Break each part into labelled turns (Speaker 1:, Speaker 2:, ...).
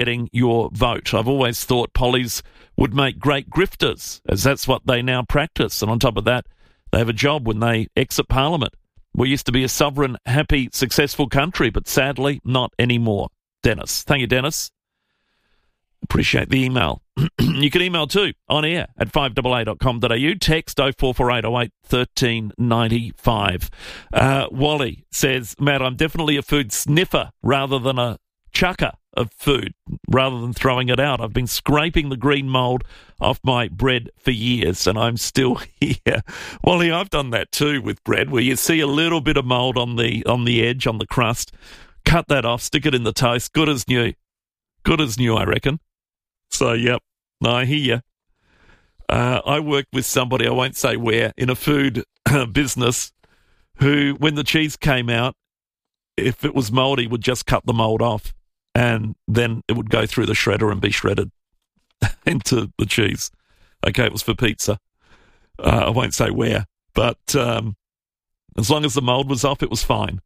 Speaker 1: getting your vote. I've always thought pollies would make great grifters, as that's what they now practice. And on top of that, they have a job when they exit Parliament. We used to be a sovereign, happy, successful country, but sadly not anymore. Dennis. Thank you, Dennis. Appreciate the email. You can email too, on air at 5AA.com.au. Text 044808 1395. Wally says, Matt, I'm definitely a food sniffer rather than a chucker of food, rather than throwing it out. I've been scraping the green mould off my bread for years, and I'm still here. Wally, I've done that too with bread, where you see a little bit of mould on the edge, on the crust. Cut that off, stick it in the toast. Good as new. Good as new, I reckon. So, yep, I hear you. I worked with somebody, I won't say where, in a food business, who, when the cheese came out, if it was mouldy, would just cut the mould off, and then it would go through the shredder and be shredded into the cheese. Okay, it was for pizza. I won't say where, but as long as the mould was off, it was fine.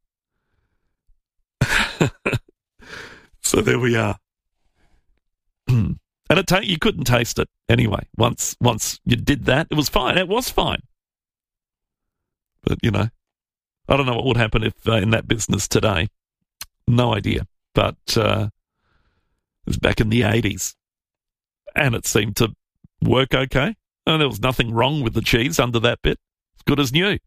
Speaker 1: So there we are. And you couldn't taste it anyway. Once you did that, it was fine. It was fine. But, you know, I don't know what would happen if in that business today. No idea. But it was back in the 80s. And it seemed to work okay. And there was nothing wrong with the cheese under that bit. It's good as new.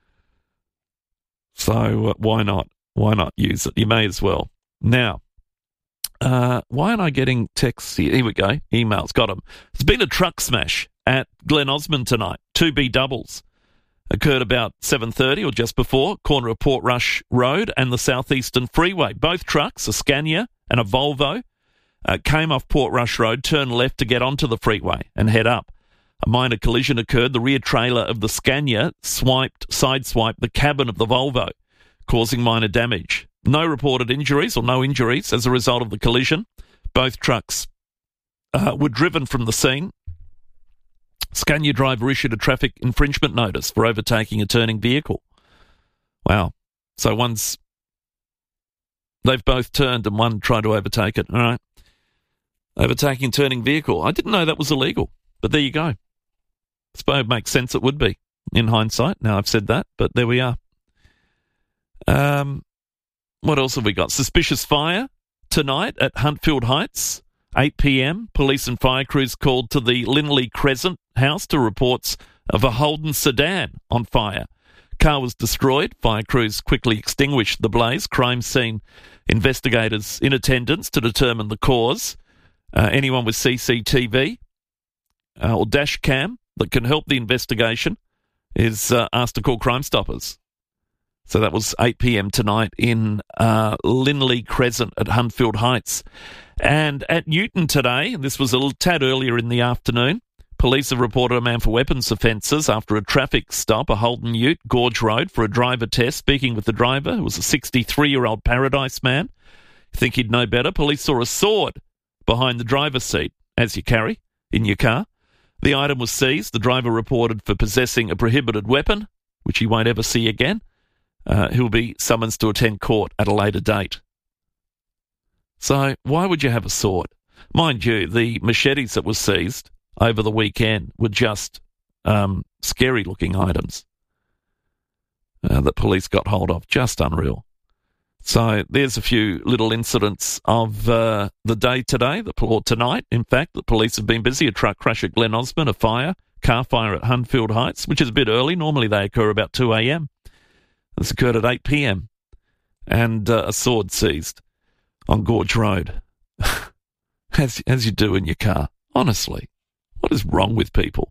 Speaker 1: So why not? Why not use it? You may as well. Now, why aren't I getting texts here? Here we go. Emails. Got them. There's been a truck smash at Glen Osmond tonight. 2B doubles. Occurred about 7:30 or just before, corner of Portrush Road and the Southeastern Freeway. Both trucks, a Scania and a Volvo, came off Portrush Road, turned left to get onto the freeway and head up. A minor collision occurred. The rear trailer of the Scania sideswiped the cabin of the Volvo, causing minor damage. No reported injuries or no injuries as a result of the collision. Both trucks were driven from the scene. Scania driver issued a traffic infringement notice for overtaking a turning vehicle. Wow. So they've both turned and one tried to overtake it. All right. Overtaking turning vehicle. I didn't know that was illegal, but there you go. I suppose it makes sense it would be in hindsight. Now I've said that, but there we are. What else have we got? Suspicious fire tonight at Huntfield Heights, 8 p.m. Police and fire crews called to the Linley Crescent house to reports of a Holden sedan on fire. Car was destroyed. Fire crews quickly extinguished the blaze. Crime scene investigators in attendance to determine the cause. Anyone with CCTV or dash cam that can help the investigation is asked to call Crime Stoppers. So that was 8 p.m. tonight in Linley Crescent at Huntfield Heights. And at Newton today, this was a little tad earlier in the afternoon, police have reported a man for weapons offences after a traffic stop, a Holden Ute, Gorge Road, for a driver test. Speaking with the driver, who was a 63-year-old Paradise man. You think he'd know better? Police saw a sword behind the driver's seat, as you carry in your car. The item was seized. The driver reported for possessing a prohibited weapon, which he won't ever see again. He'll be summoned to attend court at a later date. So why would you have a sword? Mind you, the machetes that were seized over the weekend were just scary-looking items that police got hold of. Just unreal. So there's a few little incidents of the day today, or tonight, in fact. The police have been busy. A truck crash at Glen Osmond, a car fire at Huntfield Heights, which is a bit early. Normally they occur about 2 a.m. This occurred at 8 p.m. And a sword seized on Gorge Road. as you do in your car. Honestly, what is wrong with people?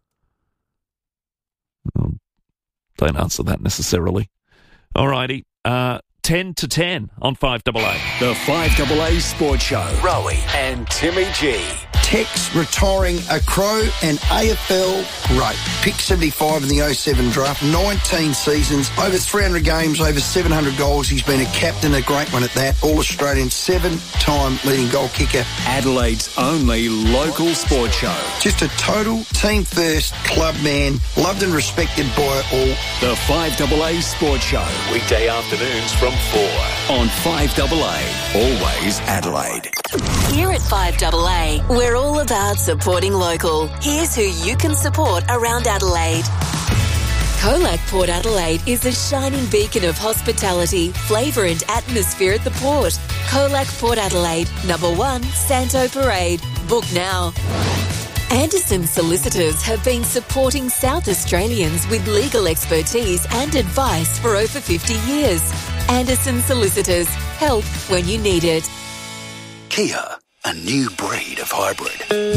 Speaker 1: Don't answer that necessarily. All righty. 10 to 10 on 5AA.
Speaker 2: The 5AA Sports Show. Rowie and Timmy G.
Speaker 3: Tex retiring a Crow and AFL great. Pick 75 in the 07 draft, 19 seasons, over 300 games, over 700 goals. He's been a captain, a great one at that. All-Australian, 7-time leading goal kicker.
Speaker 2: Adelaide's only local sports show.
Speaker 3: Just a total team-first club man, loved and respected by all.
Speaker 2: The 5AA Sports Show. Weekday afternoons from 4 on 5AA. Always Adelaide.
Speaker 4: Here at 5AA, we're all about supporting local. Here's who you can support around Adelaide. Colac Port Adelaide is a shining beacon of hospitality, flavour and atmosphere at the port. Colac Port Adelaide, number 1, Santo Parade. Book now. Anderson Solicitors have been supporting South Australians with legal expertise and advice for over 50 years. Anderson Solicitors, help when you need it.
Speaker 2: Kia, a new breed of hybrid.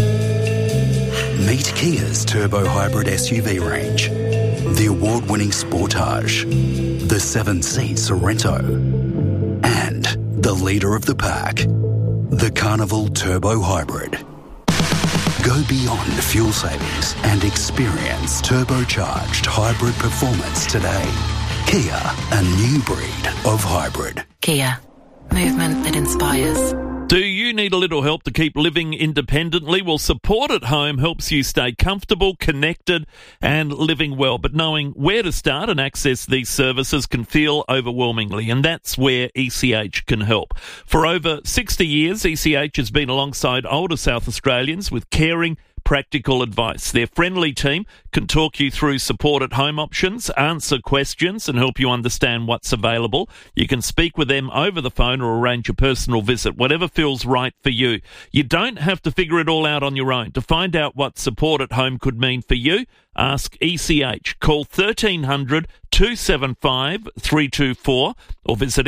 Speaker 2: Meet Kia's turbo hybrid SUV range. The award-winning Sportage, the 7-seat Sorento, and the leader of the pack, the Carnival Turbo Hybrid. Go beyond fuel savings and experience turbocharged hybrid performance today. Kia, a new breed of hybrid.
Speaker 4: Kia, movement that inspires.
Speaker 1: Do you need a little help to keep living independently? Well, Support at Home helps you stay comfortable, connected and living well. But knowing where to start and access these services can feel overwhelmingly, and that's where ECH can help. For over 60 years, ECH has been alongside older South Australians with caring, practical advice. Their friendly team can talk you through support at home options, answer questions and help you understand what's available. You can speak with them over the phone or arrange a personal visit, whatever feels right for you. You don't have to figure it all out on your own. To find out what support at home could mean for you, ask ECH. Call 1300 275 324 or visit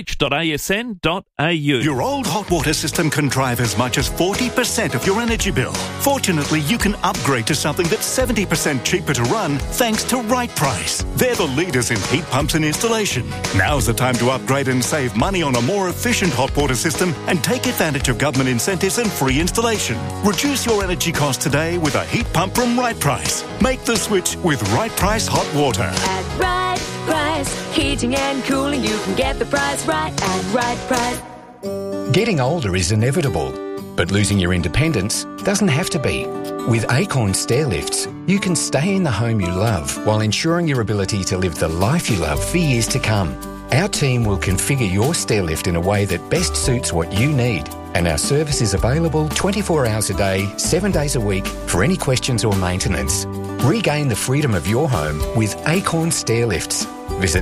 Speaker 1: ech.asn.au.
Speaker 5: Your old hot water system can drive as much as 40% of your energy bill. Fortunately, you can upgrade to something that's 70% cheaper to run thanks to Right Price. They're the leaders in heat pumps and installation. Now's the time to upgrade and save money on a more efficient hot water system and take advantage of government incentives and free installation. Reduce your energy costs today with a heat pump from Right Price. Make the switch with Right Price Hot Water.
Speaker 6: At Right Price, heating and cooling, you can get the price right at Right Price.
Speaker 7: Getting older is inevitable, but losing your independence doesn't have to be. With Acorn Stairlifts, you can stay in the home you love while ensuring your ability to live the life you love for years to come. Our team will configure your stairlift in a way that best suits what you need, and our service is available 24 hours a day, 7 days a week for any questions or maintenance. Regain the freedom of your home with Acorn Stairlifts. Visit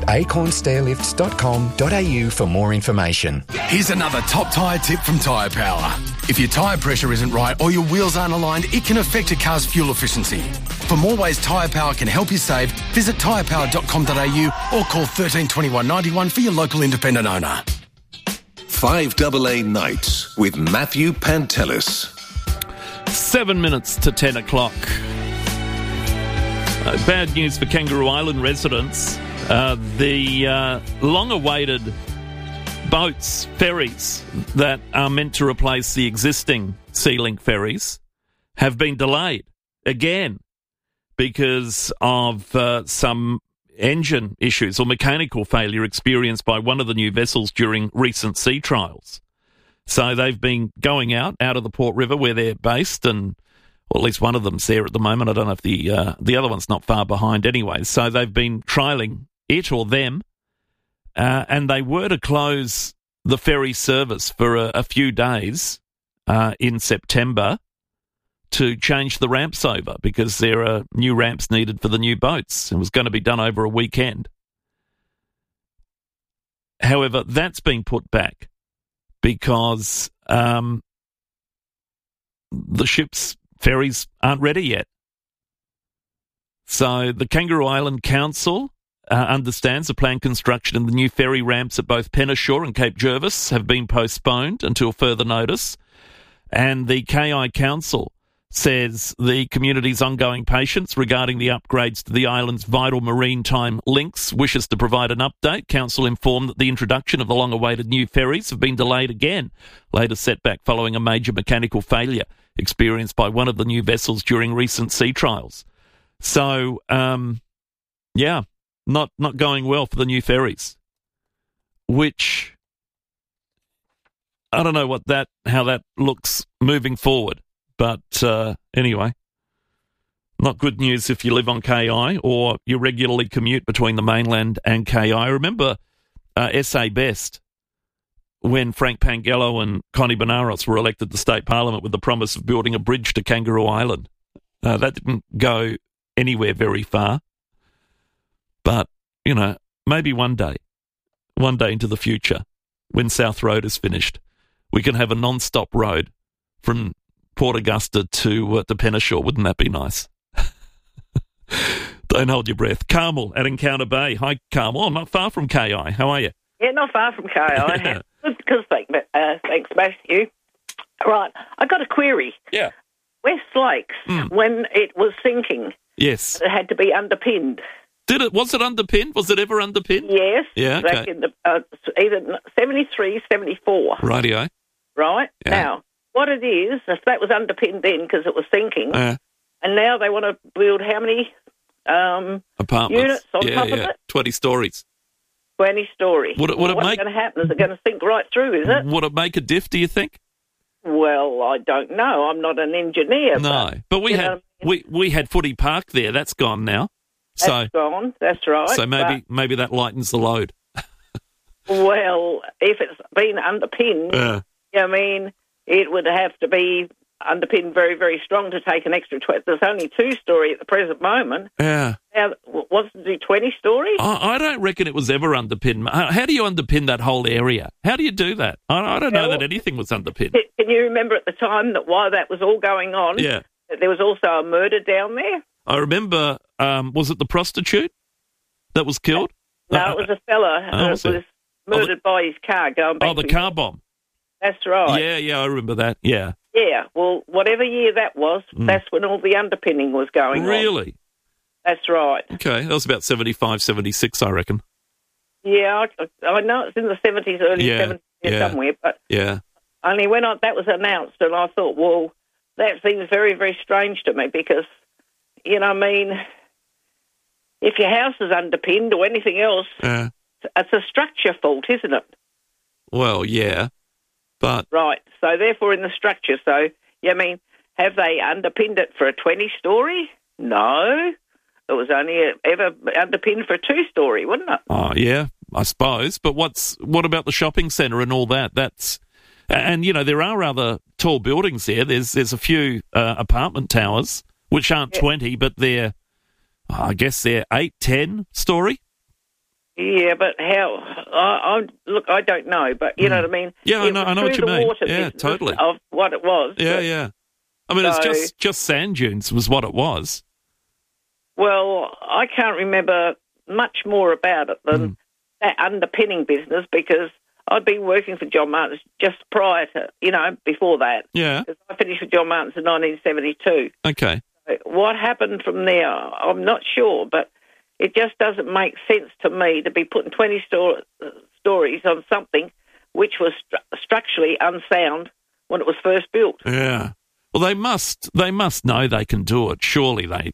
Speaker 7: acornstairlifts.com.au for more information.
Speaker 2: Here's another top tyre tip from Tyre Power. If your tyre pressure isn't right or your wheels aren't aligned, it can affect a car's fuel efficiency. For more ways Tyre Power can help you save, visit tyrepower.com.au or call 13 21 91 for your local independent owner.
Speaker 8: 5AA Nights with Matthew Pantelis.
Speaker 1: 7 minutes to 10 o'clock. Bad news for Kangaroo Island residents. The long-awaited boats, ferries that are meant to replace the existing Sea-Link ferries have been delayed again because of some engine issues or mechanical failure experienced by one of the new vessels during recent sea trials. So they've been going out of the Port River where they're based, and well, at least one of them's there at the moment. I don't know if the other one's not far behind anyway. So they've been trialling it or them, and they were to close the ferry service for a few days in September to change the ramps over because there are new ramps needed for the new boats. It was going to be done over a weekend. However, that's been put back because the ship's ferries aren't ready yet. So the Kangaroo Island Council understands the planned construction and the new ferry ramps at both Penneshaw and Cape Jervis have been postponed until further notice. And the KI Council says the community's ongoing patience regarding the upgrades to the island's vital maritime links wishes to provide an update. Council informed that the introduction of the long-awaited new ferries have been delayed again, later setback following a major mechanical failure experienced by one of the new vessels during recent sea trials. So, not going well for the new ferries, which I don't know how that looks moving forward. But anyway, not good news if you live on KI or you regularly commute between the mainland and KI. Remember SA Best when Frank Pangello and Connie Benaros were elected to state parliament with the promise of building a bridge to Kangaroo Island. That didn't go anywhere very far. But, you know, maybe one day into the future, when South Road is finished, we can have a non-stop road from Port Augusta to Penneshaw. Wouldn't that be nice? Don't hold your breath. Carmel at Encounter Bay. Hi, Carmel. I'm not far from KI. How are you?
Speaker 9: Yeah, not far from KI. Yeah. Good, thanks, Matthew. Right, I got a query.
Speaker 1: Yeah.
Speaker 9: West Lakes, when it was sinking,
Speaker 1: yes,
Speaker 9: it had to be underpinned.
Speaker 1: Did it? Was it underpinned? Was it ever underpinned?
Speaker 9: Yes.
Speaker 1: Yeah, okay.
Speaker 9: Back in the, either 73, 74.
Speaker 1: Rightio.
Speaker 9: Right?
Speaker 1: Yeah.
Speaker 9: Now, what it is, if that was underpinned then because it was sinking, and now they want to build how many
Speaker 1: apartments
Speaker 9: units on top of it?
Speaker 1: 20 stories.
Speaker 9: 20 stories.
Speaker 1: What's
Speaker 9: going to happen? Is it going to sink right through, is it?
Speaker 1: Would it make a diff, do you think?
Speaker 9: Well, I don't know. I'm not an engineer.
Speaker 1: No, but we had Footy Park there. That's gone now.
Speaker 9: That's gone. That's right.
Speaker 1: So maybe that lightens the load.
Speaker 9: Well, if it's been underpinned, I mean, it would have to be underpinned very, very strong to take an extra 20. There's only 2-story at the present moment.
Speaker 1: Yeah.
Speaker 9: Now, what's to do 20-story?
Speaker 1: I don't reckon it was ever underpinned. How do you underpin that whole area? How do you do that? I don't know that anything was underpinned.
Speaker 9: Can you remember at the time that while that was all going on, that there was also a murder down there?
Speaker 1: I remember, was it the prostitute that was killed?
Speaker 9: No, it was a fella that was murdered by his car going back.
Speaker 1: Oh, the car bomb.
Speaker 9: That's right.
Speaker 1: Yeah, I remember that, yeah.
Speaker 9: Yeah, well, whatever year that was, that's when all the underpinning was going on.
Speaker 1: Really?
Speaker 9: That's right.
Speaker 1: Okay, that was about 75, 76, I reckon.
Speaker 9: Yeah, I know it's in the 70s, early 70s somewhere, but only when that was announced, and I thought, well, that seems very, very strange to me because, you know, I mean, if your house is underpinned or anything else, it's a structure fault, isn't it?
Speaker 1: Well, yeah, but...
Speaker 9: Right, so therefore in the structure, so, I mean, have they underpinned it for a 20-story? No. It was only ever underpinned for a 2-story, wasn't it?
Speaker 1: Oh, yeah, I suppose. But what about the shopping centre and all that? And, you know, there are other tall buildings there. There's a few apartment towers, which aren't 20, but they're 8, 10 story.
Speaker 9: Yeah, but how? Look, I don't know, but you know what I mean.
Speaker 1: Yeah, I know what you mean.
Speaker 9: Yeah,
Speaker 1: totally.
Speaker 9: Of what it was.
Speaker 1: Yeah. I mean, it's just sand dunes was what it was.
Speaker 9: Well, I can't remember much more about it than that underpinning business because I'd been working for John Martins just prior to, before that.
Speaker 1: Yeah.
Speaker 9: Because I finished with John Martins in 1972.
Speaker 1: Okay.
Speaker 9: What happened from there, I'm not sure, but it just doesn't make sense to me to be putting 20 stories on something which was structurally unsound when it was first built.
Speaker 1: Yeah. Well, they must know they can do it. Surely they,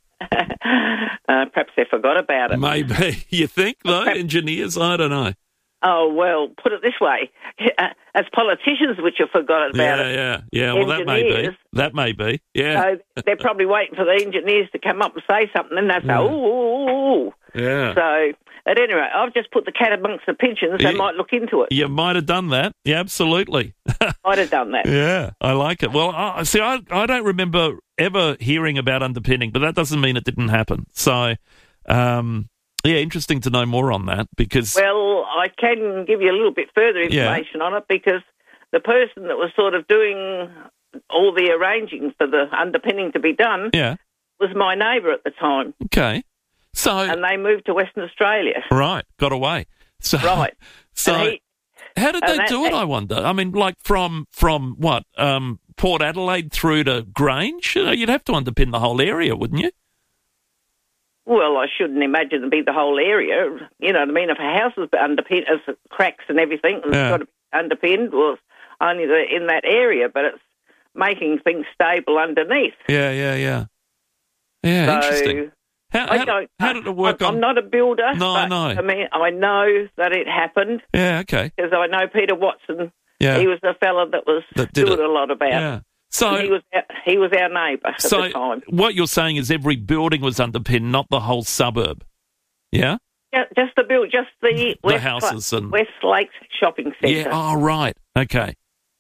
Speaker 9: Perhaps they forgot about it.
Speaker 1: Maybe. You think, though, engineers? I don't know.
Speaker 9: Oh, well, put it this way. As politicians which have forgotten about it.
Speaker 1: Yeah. Well, that may be. Yeah.
Speaker 9: So they're probably waiting for the engineers to come up and say something, and they say, ooh.
Speaker 1: Yeah.
Speaker 9: So, at any rate, I've just put the cat amongst the pigeons. They might look into it.
Speaker 1: You might have done that. Yeah, absolutely.
Speaker 9: Might have done that.
Speaker 1: Yeah, I like it. Well, I don't remember ever hearing about underpinning, but that doesn't mean it didn't happen. So, interesting to know more on that because...
Speaker 9: Well, I can give you a little bit further information on it because the person that was sort of doing all the arranging for the underpinning to be done was my neighbour at the time.
Speaker 1: Okay.
Speaker 9: And they moved to Western Australia.
Speaker 1: Right, got away. So,
Speaker 9: right.
Speaker 1: So how did they do it, I wonder? I mean, like from what, Port Adelaide through to Grange? You'd have to underpin the whole area, wouldn't you?
Speaker 9: Well, I shouldn't imagine it'd be the whole area. You know what I mean? If a house is underpinned, as cracks and everything, and it's got to be underpinned, well, it's only in that area, but it's making things stable underneath.
Speaker 1: Yeah, interesting. How did it work?
Speaker 9: I'm not a builder.
Speaker 1: No, I know.
Speaker 9: I mean, I know that it happened.
Speaker 1: Yeah, okay.
Speaker 9: Because I know Peter Watson. Yeah. He was the fella that was doing a lot about it.
Speaker 1: So
Speaker 9: he was our neighbour at the time.
Speaker 1: What you're saying is every building was underpinned, not the whole suburb. Yeah?
Speaker 9: Just the
Speaker 1: houses and
Speaker 9: West Lakes Shopping Centre.
Speaker 1: Yeah. Oh, right. Okay.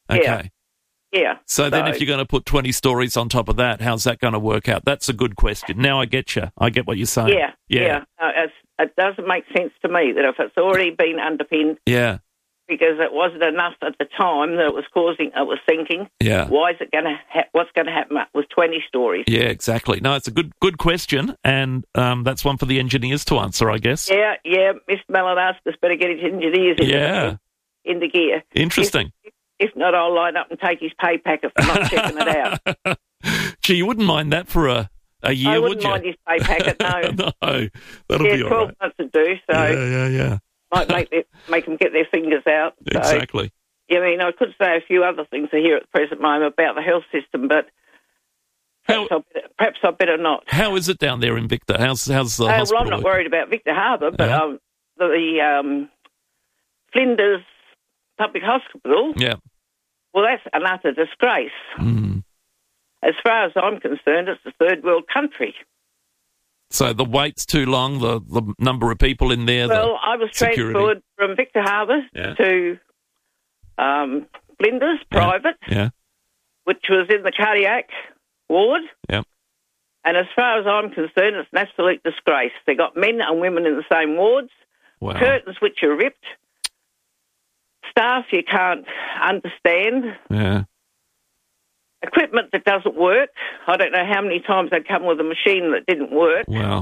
Speaker 9: Yeah.
Speaker 1: So then if you're going to put 20 stories on top of that, how's that going to work out? That's a good question. Now I get you. I get what you're saying.
Speaker 9: Yeah. It doesn't make sense to me that if it's already been underpinned, because it wasn't enough at the time that it was sinking.
Speaker 1: Yeah.
Speaker 9: Why is it going to? What's going to happen with 20 stories?
Speaker 1: Yeah, exactly. No, it's a good question, and that's one for the engineers to answer, I guess.
Speaker 9: Yeah. Mr. Malinowskis better get his engineers in the gear.
Speaker 1: Interesting.
Speaker 9: If not, I'll line up and take his pay packet for not checking it out.
Speaker 1: Gee, you wouldn't mind that for a year, would you?
Speaker 9: I wouldn't mind his pay packet, no.
Speaker 1: No, that'll be all
Speaker 9: 12
Speaker 1: right.
Speaker 9: months to do, so...
Speaker 1: Yeah.
Speaker 9: Might make them get their fingers out. So,
Speaker 1: exactly.
Speaker 9: I mean, I could say a few other things here at the present moment about the health system, but perhaps I better not.
Speaker 1: How is it down there in Victor? How's the hospital?
Speaker 9: Well, I'm not worried about Victor Harbour, but the Flinders Public Hospital...
Speaker 1: Yeah.
Speaker 9: Well, that's an utter disgrace.
Speaker 1: Mm.
Speaker 9: As far as I'm concerned, it's a third world country.
Speaker 1: So the wait's too long, the number of people in there.
Speaker 9: Well, I was transferred from Victor Harbour to Flinders, private, which was in the cardiac ward.
Speaker 1: Yeah.
Speaker 9: And as far as I'm concerned, it's an absolute disgrace. They got men and women in the same wards, curtains which are ripped, staff you can't understand.
Speaker 1: Yeah.
Speaker 9: Equipment that doesn't work. I don't know how many times they'd come with a machine that didn't work.
Speaker 1: Wow.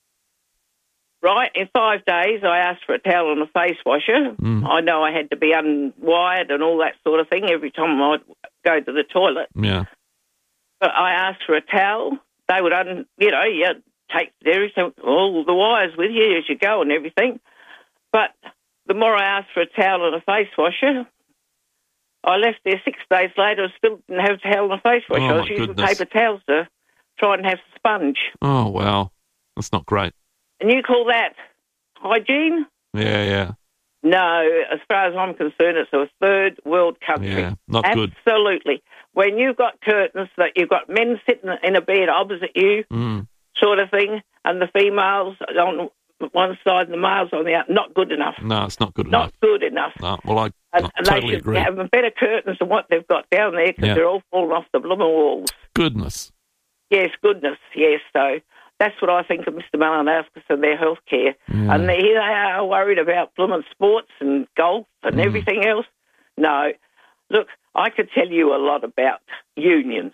Speaker 9: Right, in 5 days I asked for a towel and a face washer. I know I had to be unwired and all that sort of thing every time I'd go to the toilet.
Speaker 1: Yeah.
Speaker 9: But I asked for a towel. They would, take all the wires with you as you go and everything. But the more I asked for a towel and a face washer, I left there 6 days later and still didn't have a towel and a face wash. I was using paper towels to try and have a sponge.
Speaker 1: Oh, wow. That's not great.
Speaker 9: And you call that hygiene?
Speaker 1: Yeah.
Speaker 9: No, as far as I'm concerned, it's a third world country.
Speaker 1: Yeah, not good.
Speaker 9: Absolutely. When you've got curtains that you've got men sitting in a bed opposite you, sort of thing, and the females on one side and the males on the other, not good enough.
Speaker 1: No, it's not good enough.
Speaker 9: Not good enough.
Speaker 1: No, well, I totally agree.
Speaker 9: They should have better curtains than what they've got down there because they're all falling off the blooming walls.
Speaker 1: Goodness.
Speaker 9: Yes, goodness, yes. So that's what I think of Mr. Malinowskis and their health care.
Speaker 1: Yeah.
Speaker 9: And they are worried about blooming sports and golf and everything else. No. Look, I could tell you a lot about unions.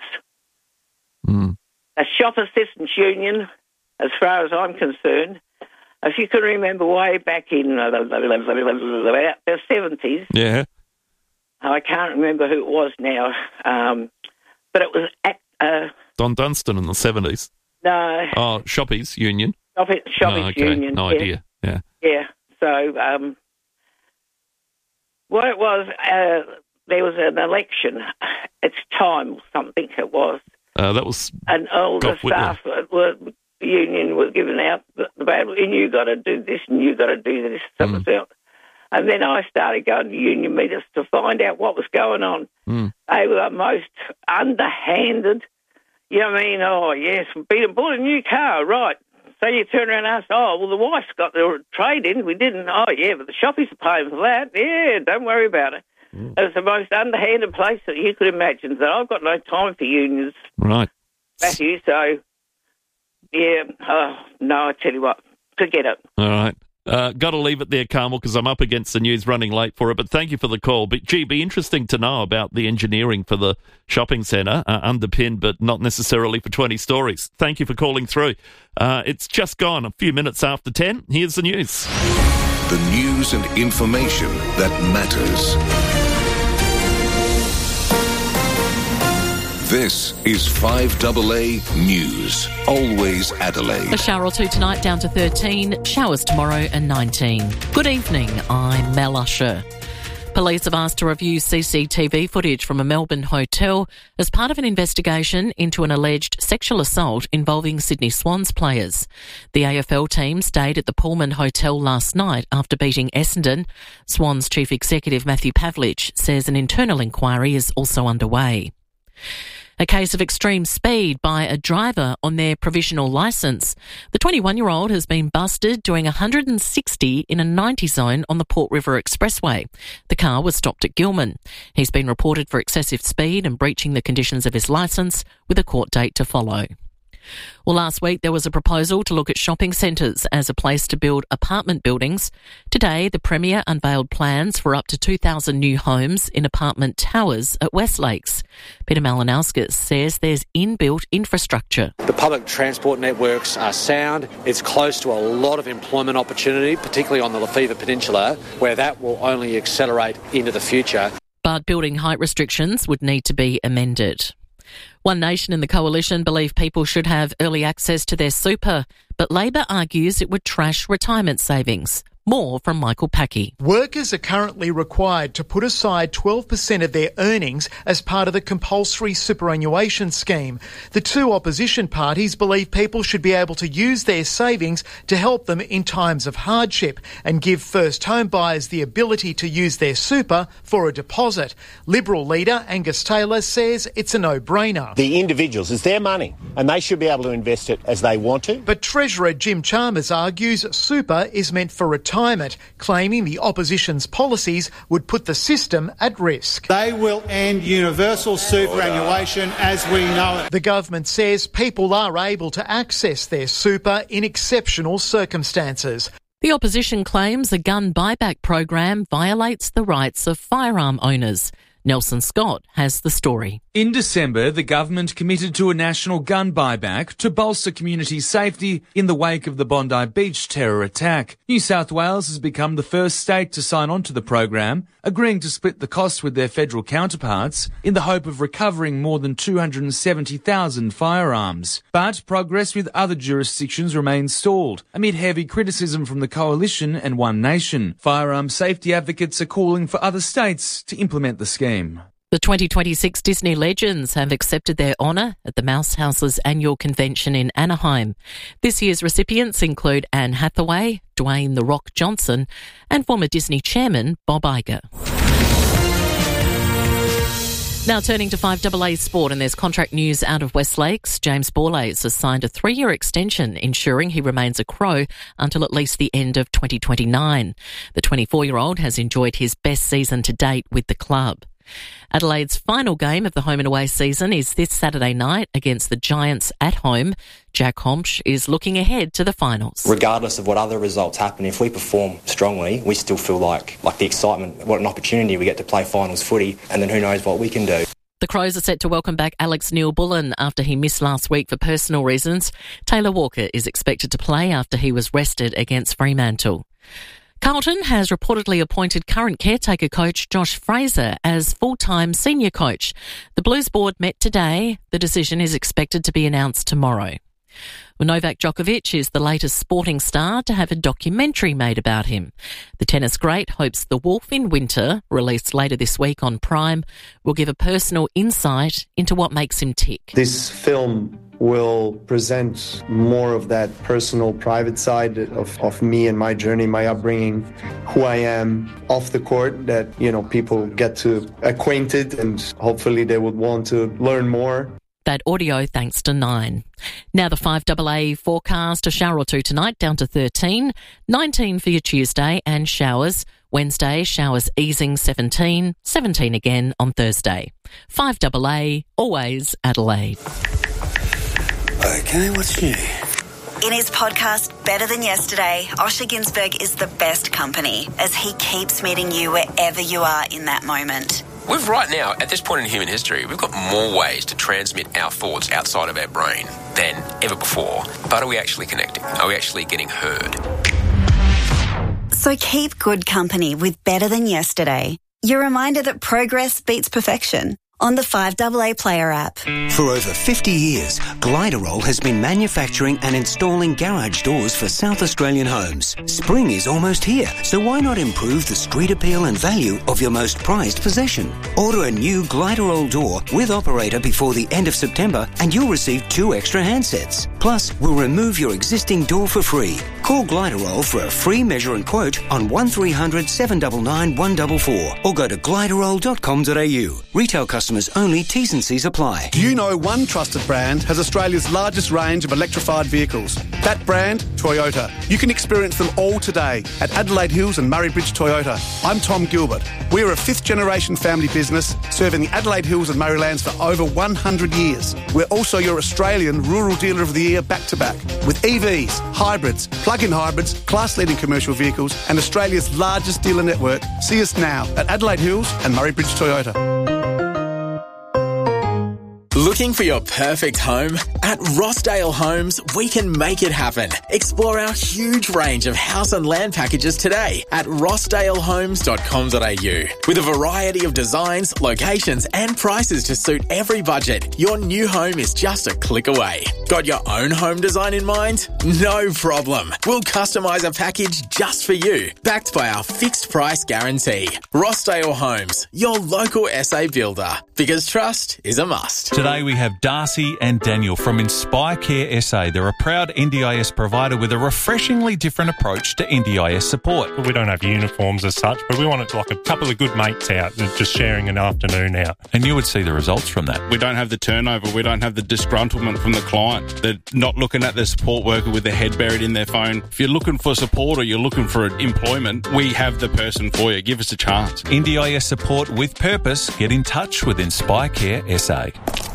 Speaker 9: A shop assistants union, as far as I'm concerned, if you can remember way back in the 70s.
Speaker 1: Yeah.
Speaker 9: I can't remember who it was now, but it was at...
Speaker 1: Don Dunstan in the 70s.
Speaker 9: No.
Speaker 1: Oh, Shoppies Union.
Speaker 9: Shoppies Union.
Speaker 1: No idea. Yeah.
Speaker 9: Yeah. So, what it was, there was an election. It's time or something it was.
Speaker 1: That was...
Speaker 9: And all the staff the union were giving out the bad, and you got to do this and you got to do this. And then I started going to union meetings to find out what was going on. They were the most underhanded. You know what I mean? Oh, yes, we bought a new car, right. So you turn around and ask, well, the wife's got the trade-in. We didn't. Oh, yeah, but the shoppies are paying for that. Yeah, don't worry about it. It's the most underhanded place that you could imagine. So I've got no time for unions.
Speaker 1: Right.
Speaker 9: Matthew, so, yeah, no, I tell you what, forget it.
Speaker 1: All right. Got to leave it there, Carmel, because I'm up against the news, running late for it. But thank you for the call. But, be interesting to know about the engineering for the shopping centre, underpinned, but not necessarily for 20 stories. Thank you for calling through. It's just gone a few minutes after 10. Here's the news.
Speaker 8: The news and information that matters. This is 5AA News. Always Adelaide.
Speaker 10: A shower or two tonight, down to 13. Showers tomorrow and 19. Good evening, I'm Mel Usher. Police have asked to review CCTV footage from a Melbourne hotel as part of an investigation into an alleged sexual assault involving Sydney Swans players. The AFL team stayed at the Pullman Hotel last night after beating Essendon. Swans Chief Executive Matthew Pavlich says an internal inquiry is also underway. A case of extreme speed by a driver on their provisional licence. The 21-year-old has been busted doing 160 in a 90 zone on the Port River Expressway. The car was stopped at Gilman. He's been reported for excessive speed and breaching the conditions of his licence, with a court date to follow. Well, last week there was a proposal to look at shopping centres as a place to build apartment buildings. Today, the Premier unveiled plans for up to 2,000 new homes in apartment towers at West Lakes. Peter Malinauskas says there's inbuilt infrastructure.
Speaker 11: The public transport networks are sound. It's close to a lot of employment opportunity, particularly on the Lefevre Peninsula, where that will only accelerate into the future.
Speaker 10: But building height restrictions would need to be amended. One Nation and the Coalition believe people should have early access to their super, but Labor argues it would trash retirement savings. More from Michael Packey.
Speaker 12: Workers are currently required to put aside 12% of their earnings as part of the compulsory superannuation scheme. The two opposition parties believe people should be able to use their savings to help them in times of hardship and give first home buyers the ability to use their super for a deposit. Liberal leader Angus Taylor says it's a no-brainer.
Speaker 13: The individuals, it's their money and they should be able to invest it as they want to.
Speaker 12: But Treasurer Jim Chalmers argues super is meant for retirement, claiming the opposition's policies would put the system at risk.
Speaker 14: They will end universal superannuation as we know it.
Speaker 12: The government says people are able to access their super in exceptional circumstances.
Speaker 10: The opposition claims a gun buyback program violates the rights of firearm owners. Nelson Scott has the story.
Speaker 15: In December, the government committed to a national gun buyback to bolster community safety in the wake of the Bondi Beach terror attack. New South Wales has become the first state to sign on to the program, agreeing to split the costs with their federal counterparts in the hope of recovering more than 270,000 firearms. But progress with other jurisdictions remains stalled amid heavy criticism from the Coalition and One Nation. Firearm safety advocates are calling for other states to implement the scheme.
Speaker 10: The 2026 Disney Legends have accepted their honour at the Mouse House's annual convention in Anaheim. This year's recipients include Anne Hathaway, Dwayne "The Rock" Johnson and former Disney chairman Bob Iger. Now turning to 5AA Sport, and there's contract news out of West Lakes. James Borlase has signed a 3-year extension, ensuring he remains a Crow until at least the end of 2029. The 24-year-old has enjoyed his best season to date with the club. Adelaide's final game of the home and away season is this Saturday night against the Giants at home. Jack Homsch is looking ahead to the finals.
Speaker 16: Regardless of what other results happen, if we perform strongly, we still feel like the excitement, what an opportunity we get to play finals footy, and then who knows what we can do.
Speaker 10: The Crows are set to welcome back Alex Neil-Bullen after he missed last week for personal reasons. Taylor Walker is expected to play after he was rested against Fremantle. Carlton has reportedly appointed current caretaker coach Josh Fraser as full-time senior coach. The Blues board met today. The decision is expected to be announced tomorrow. Novak Djokovic is the latest sporting star to have a documentary made about him. The tennis great hopes The Wolf in Winter, released later this week on Prime, will give a personal insight into what makes him tick.
Speaker 17: This film will present more of that personal, private side of me and my journey, my upbringing, who I am off the court, that, people get to acquainted and hopefully they would want to learn more.
Speaker 10: That audio thanks to 9. Now the 5AA forecast, a shower or two tonight down to 13, 19 for your Tuesday and showers. Wednesday, showers easing 17, 17 again on Thursday. 5AA, always Adelaide.
Speaker 2: Okay, what's new?
Speaker 18: In his podcast, Better Than Yesterday, Osher Günsberg is the best company as he keeps meeting you wherever you are in that moment.
Speaker 19: We've right now, at this point in human history, we've got more ways to transmit our thoughts outside of our brain than ever before. But are we actually connecting? Are we actually getting heard?
Speaker 18: So keep good company with Better Than Yesterday. Your reminder that progress beats perfection. On the 5AA Player app.
Speaker 20: For over 50 years, Gliderol has been manufacturing and installing garage doors for South Australian homes. Spring is almost here, so why not improve the street appeal and value of your most prized possession? Order a new Gliderol door with operator before the end of September and you'll receive 2 extra handsets. Plus, Plus, we'll remove your existing door for free. Call Gliderol for a free measure and quote on 1300 799 144 or go to gliderol.com.au. Retail customers only, T's and C's apply.
Speaker 21: Do you know one trusted brand has Australia's largest range of electrified vehicles? That brand, Toyota. You can experience them all today at Adelaide Hills and Murray Bridge Toyota. I'm Tom Gilbert. We're a 5th generation family business serving the Adelaide Hills and Murraylands for over 100 years. We're also your Australian Rural Dealer of the Year back-to-back with EVs, hybrids, plug-in hybrids, class-leading commercial vehicles and Australia's largest dealer network. See us now at Adelaide Hills and Murray Bridge Toyota.
Speaker 22: Looking for your perfect home? At Rossdale Homes, we can make it happen. Explore our huge range of house and land packages today at rossdalehomes.com.au. With a variety of designs, locations and prices to suit every budget, your new home is just a click away. Got your own home design in mind? No problem. We'll customise a package just for you, backed by our fixed price guarantee. Rossdale Homes, your local SA builder. Because trust is a must.
Speaker 23: Today we have Darcy and Daniel from Inspire Care SA. They're a proud NDIS provider with a refreshingly different approach to NDIS support.
Speaker 24: We don't have uniforms as such, but we want it like a couple of good mates out and just sharing an afternoon out.
Speaker 23: And you would see the results from that.
Speaker 25: We don't have the turnover. We don't have the disgruntlement from the client. They're not looking at the support worker with their head buried in their phone. If you're looking for support or you're looking for employment, we have the person for you. Give us a chance.
Speaker 23: NDIS support with purpose. Get in touch with Inspire Care SA.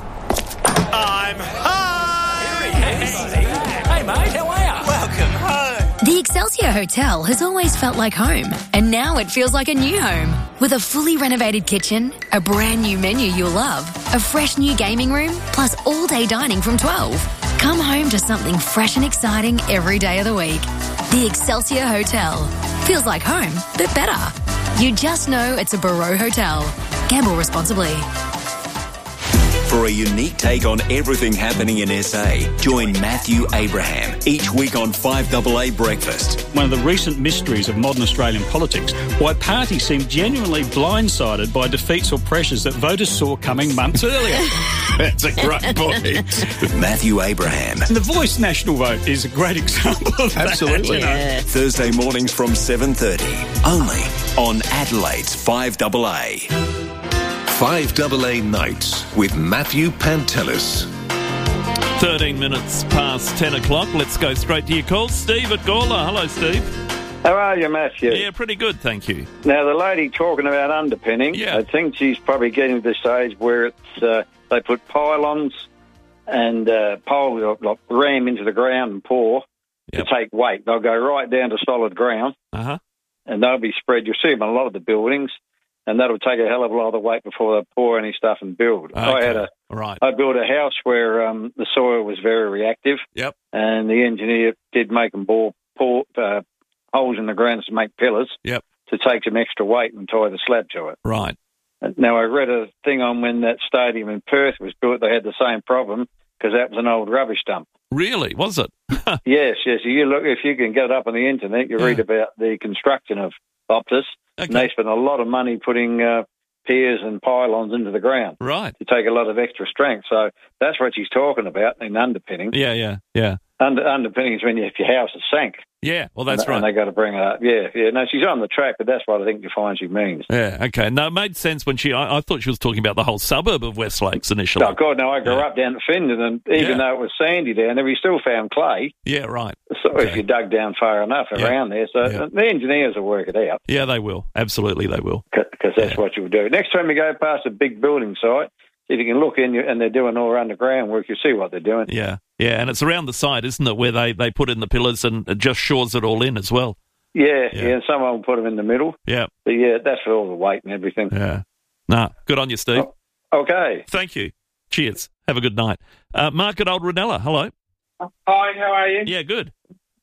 Speaker 26: I'm home! Hey mate, how are you? Welcome home.
Speaker 27: The Excelsior Hotel has always felt like home, and now it feels like a new home. With a fully renovated kitchen, a brand new menu you'll love, a fresh new gaming room, plus all-day dining from 12. Come home to something fresh and exciting every day of the week. The Excelsior Hotel. Feels like home, but better. You just know it's a Barreau Hotel. Gamble responsibly.
Speaker 28: For a unique take on everything happening in SA, join Matthew Abraham each week on 5AA Breakfast.
Speaker 29: One of the recent mysteries of modern Australian politics, why parties seem genuinely blindsided by defeats or pressures that voters saw coming months earlier.
Speaker 28: That's a great point. Matthew Abraham.
Speaker 29: The Voice National Vote is a great example of
Speaker 28: Absolutely.
Speaker 29: that. You know.
Speaker 28: Thursday mornings from 7:30, only on Adelaide's 5AA.
Speaker 8: 5AA Nights with Matthew Pantelis.
Speaker 1: 13 minutes past 10 o'clock. Let's go straight to your calls. Steve at Gawler. Hello, Steve.
Speaker 30: How are you, Matthew?
Speaker 1: Yeah, pretty good, thank you.
Speaker 30: Now, the lady talking about underpinning, I think she's probably getting to the stage where it's they put pylons and poles like ram into the ground and pour to take weight. They'll go right down to solid ground, and they'll be spread. You'll see them in a lot of the buildings. And that'll take a hell of a lot of weight before they pour any stuff and build.
Speaker 1: Okay.
Speaker 30: I built a house where the soil was very reactive.
Speaker 1: Yep.
Speaker 30: And the engineer did make them pour holes in the ground to make pillars.
Speaker 1: Yep.
Speaker 30: To take some extra weight and tie the slab to it.
Speaker 1: Right.
Speaker 30: Now, I read a thing on when that stadium in Perth was built, they had the same problem because that was an old rubbish dump.
Speaker 1: Really? Was it?
Speaker 30: Yes. You look, if you can get it up on the internet, you read about the construction of Optus. Okay. And they spent a lot of money putting piers and pylons into the ground.
Speaker 1: Right.
Speaker 30: To take a lot of extra strength. So that's what she's talking about in underpinning.
Speaker 1: Yeah.
Speaker 30: Underpinning is when your house is sank.
Speaker 1: Yeah, well, that's right.
Speaker 30: And they got to bring it up. Yeah. No, she's on the track, but that's what I think you find she means.
Speaker 1: Yeah, okay. No, it made sense when I thought she was talking about the whole suburb of West Lakes initially.
Speaker 30: Oh, God, no, I grew up down at Findon, and even though it was sandy down there, we still found clay.
Speaker 1: Yeah, right.
Speaker 30: So if you dug down far enough around there. So the engineers will work it out.
Speaker 1: Yeah, they will. Absolutely, they will.
Speaker 30: Because that's what you'll do. Next time you go past a big building site, if you can look in and they're doing all underground work, you see what they're doing.
Speaker 1: Yeah, and it's around the side, isn't it, where they put in the pillars and it just shores it all in as well.
Speaker 30: Yeah, and someone will put them in the middle.
Speaker 1: Yeah.
Speaker 30: But that's for all the weight and everything.
Speaker 1: Yeah. Nah, good on you, Steve.
Speaker 30: Oh, okay.
Speaker 1: Thank you. Cheers. Have a good night. Mark at Old Ranella, hello.
Speaker 31: Hi, how are you?
Speaker 1: Yeah, good.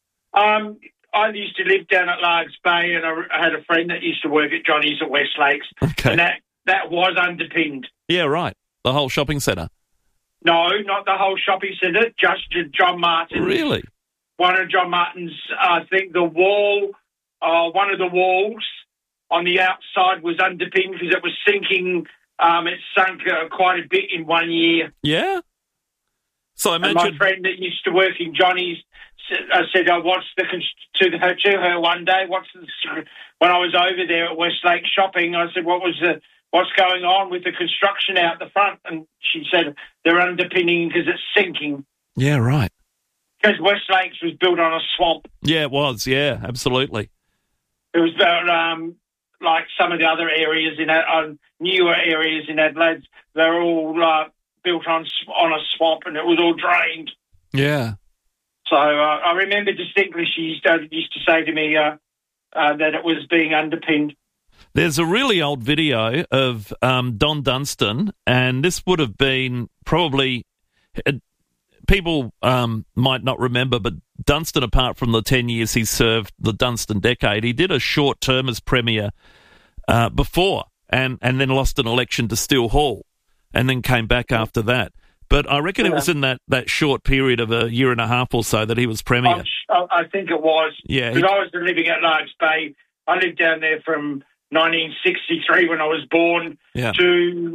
Speaker 31: I used to live down at Largs Bay, and I had a friend that used to work at Johnny's at West Lakes, and that was underpinned.
Speaker 1: Yeah, right. The whole shopping centre.
Speaker 31: No, not the whole shopping centre, just John Martin.
Speaker 1: Really?
Speaker 31: One of John Martin's, I think the wall, one of the walls on the outside was underpinned because it was sinking. It sunk quite a bit in 1 year.
Speaker 1: Yeah? So I
Speaker 31: And
Speaker 1: imagine...
Speaker 31: my friend that used to work in Johnny's, I said, to her one day, when I was over there at Westlake shopping, I said, what's going on with the construction out the front? And she said, they're underpinning because it's sinking.
Speaker 1: Yeah, right.
Speaker 31: Because Westlakes was built on a swamp.
Speaker 1: Yeah, it was. Yeah, absolutely.
Speaker 31: It was about, like some of the other areas newer areas in Adelaide, they're all built on a swamp, and it was all drained.
Speaker 1: Yeah.
Speaker 31: So I remember distinctly she used to say to me that it was being underpinned.
Speaker 1: There's a really old video of Don Dunstan, and this would have been probably... people might not remember, but Dunstan, apart from the 10 years he served, the Dunstan decade, he did a short term as Premier before and then lost an election to Steele Hall and then came back after that. But I reckon it was in that short period of a year and a half or so that he was Premier.
Speaker 31: I think it was.
Speaker 1: Yeah.
Speaker 31: Because I was living at Largs Bay. I lived down there from 1963 when I was born to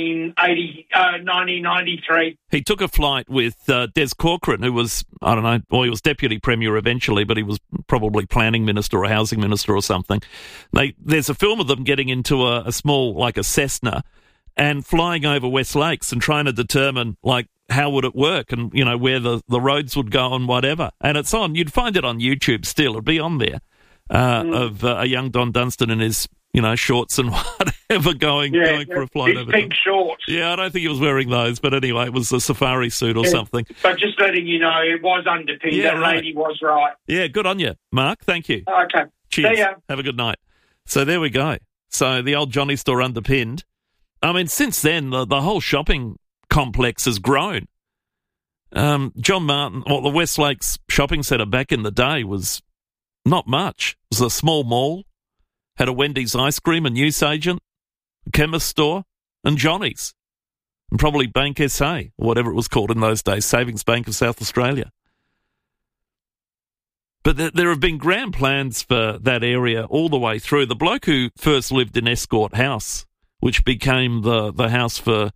Speaker 31: 1993.
Speaker 1: He took a flight with Des Corcoran, who was, I don't know, well, he was Deputy Premier eventually, but he was probably Planning Minister or Housing Minister or something. There's a film of them getting into a small, like a Cessna, and flying over West Lakes and trying to determine, like, how would it work and, you know, where the roads would go and whatever. And it's on. You'd find it on YouTube still. It'd be on there of a young Don Dunstan in his, you know, shorts and whatever going for a flight over.
Speaker 31: Pink shorts.
Speaker 1: Yeah, I don't think he was wearing those, but anyway, it was a safari suit or something.
Speaker 31: But just letting you know, it was underpinned.
Speaker 1: Yeah,
Speaker 31: that lady was right.
Speaker 1: Yeah, good on you, Mark. Thank you.
Speaker 31: Okay.
Speaker 1: Cheers.
Speaker 31: See ya.
Speaker 1: Have a good night. So there we go. So the old Johnny store underpinned. I mean, since then, the whole shopping complex has grown. John Martin, the West Lakes shopping centre back in the day was not much. It was a small mall, had a Wendy's ice cream, a newsagent, a chemist store, and Johnny's. And probably Bank SA, or whatever it was called in those days, Savings Bank of South Australia. But there have been grand plans for that area all the way through. The bloke who first lived in Escort House, which became the house for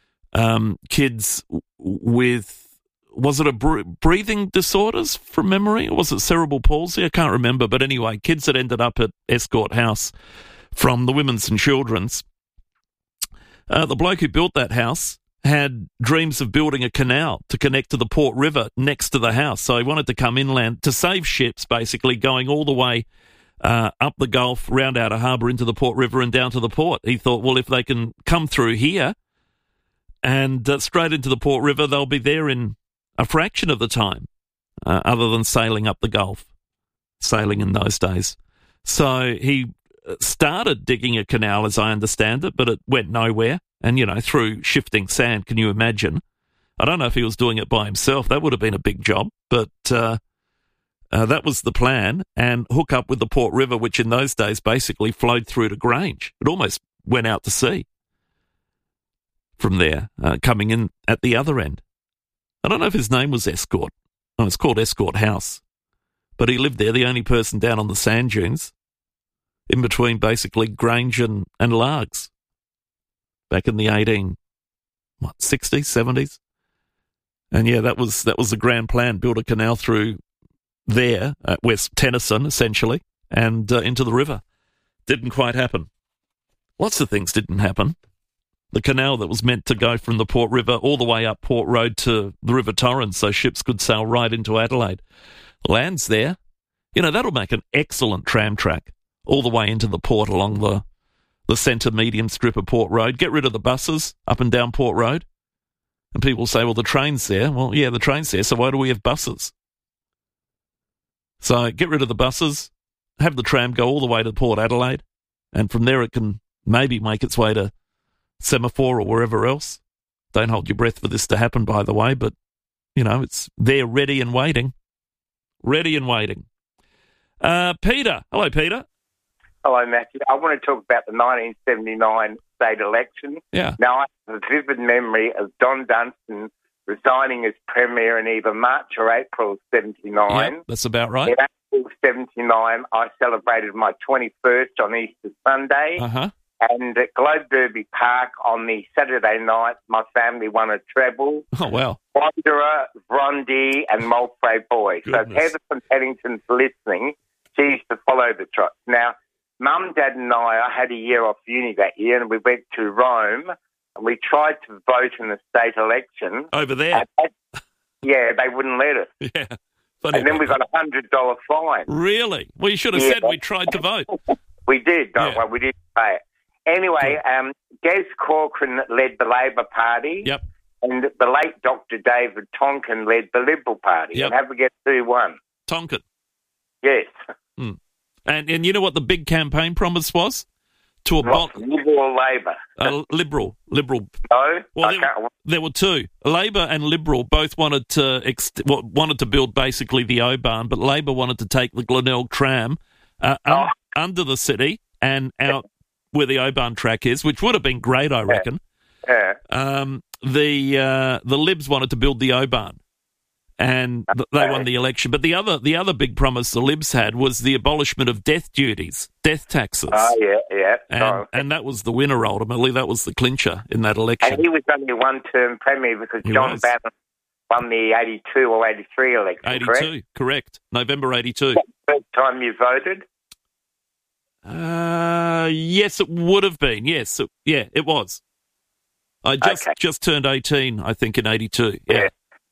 Speaker 1: kids with, was it a breathing disorders from memory, or was it cerebral palsy? I can't remember. But anyway, kids that ended up at Escort House from the Women's and Children's. The bloke who built that house had dreams of building a canal to connect to the Port River next to the house. So he wanted to come inland to save ships, basically, going all the way up the Gulf, round out of harbour into the Port River and down to the port. He thought, well, if they can come through here and straight into the Port River, they'll be there in a fraction of the time, other than sailing up the Gulf, sailing in those days. So he started digging a canal, as I understand it, but it went nowhere. And, you know, through shifting sand, can you imagine? I don't know if he was doing it by himself. That would have been a big job, but that was the plan, and hook up with the Port River, which in those days basically flowed through to Grange. It almost went out to sea from there, coming in at the other end. I don't know if his name was Escort. Oh, it's called Escort House. But he lived there, the only person down on the sand dunes, in between basically Grange and Largs, back in the 60s, 70s. And yeah, that was the grand plan, build a canal through there at West Tennyson, essentially, and into the river. Didn't quite happen. Lots of things didn't happen. The canal that was meant to go from the Port River all the way up Port Road to the River Torrens so ships could sail right into Adelaide. Land's there. You know, that'll make an excellent tram track all the way into the port along the centre median strip of Port Road. Get rid of the buses up and down Port Road. And people say, well, the train's there. Well, yeah, the train's there, so why do we have buses? So get rid of the buses, have the tram go all the way to Port Adelaide, and from there it can maybe make its way to Semaphore or wherever else. Don't hold your breath for this to happen, by the way, but, you know, it's there ready and waiting. Ready and waiting. Peter. Hello, Peter.
Speaker 3: Hello, Matthew. I want to talk about the 1979 state election.
Speaker 1: Yeah.
Speaker 3: Now, I have a vivid memory of Don Dunstan resigning as Premier in either March or April 79.
Speaker 1: Yeah, that's about right.
Speaker 3: In April 79, I celebrated my 21st on Easter Sunday.
Speaker 1: Uh-huh.
Speaker 3: And at Globe Derby Park on the Saturday night, my family won a treble.
Speaker 1: Oh, wow.
Speaker 3: Wanderer, Vrondi and Moultrie Boy.
Speaker 1: Goodness.
Speaker 3: So if Heather from Paddington's listening, she used to follow the trots. Now, Mum, Dad and I had a year off uni that year and we went to Rome and we tried to vote in the state election.
Speaker 1: Over there?
Speaker 3: Yeah, they wouldn't let us.
Speaker 1: Yeah.
Speaker 3: And then we got a $100 fine.
Speaker 1: Really? Well, you should have said we tried to vote.
Speaker 3: We did, well, we did pay it. Anyway, Des Corcoran led the Labor Party.
Speaker 1: Yep.
Speaker 3: And the late Dr. David Tonkin led the Liberal Party.
Speaker 1: Yep.
Speaker 3: And have we get 2-1?
Speaker 1: Tonkin.
Speaker 3: Yes.
Speaker 1: Mm. And you know what the big campaign promise was? To
Speaker 3: Liberal or Labor?
Speaker 1: Liberal.
Speaker 3: No,
Speaker 1: well, there were two. Labor and Liberal both wanted to build basically the O-Bahn, but Labor wanted to take the Glenelg tram under the city and out where the O-Bahn track is, which would have been great, I reckon.
Speaker 3: Yeah.
Speaker 1: The Libs wanted to build the O-Bahn, and they won the election. But the other big promise the Libs had was the abolishment of death duties, death taxes.
Speaker 3: Oh, yeah.
Speaker 1: And that was the winner ultimately. That was the clincher in that election.
Speaker 3: And he was only a one-term premier because John Bannon won the 82 or 83 election,
Speaker 1: 82, correct. November 82.
Speaker 3: First time you voted?
Speaker 1: Yes, it would have been. Yes, it was. I just turned 18, I think, in 82. Yeah.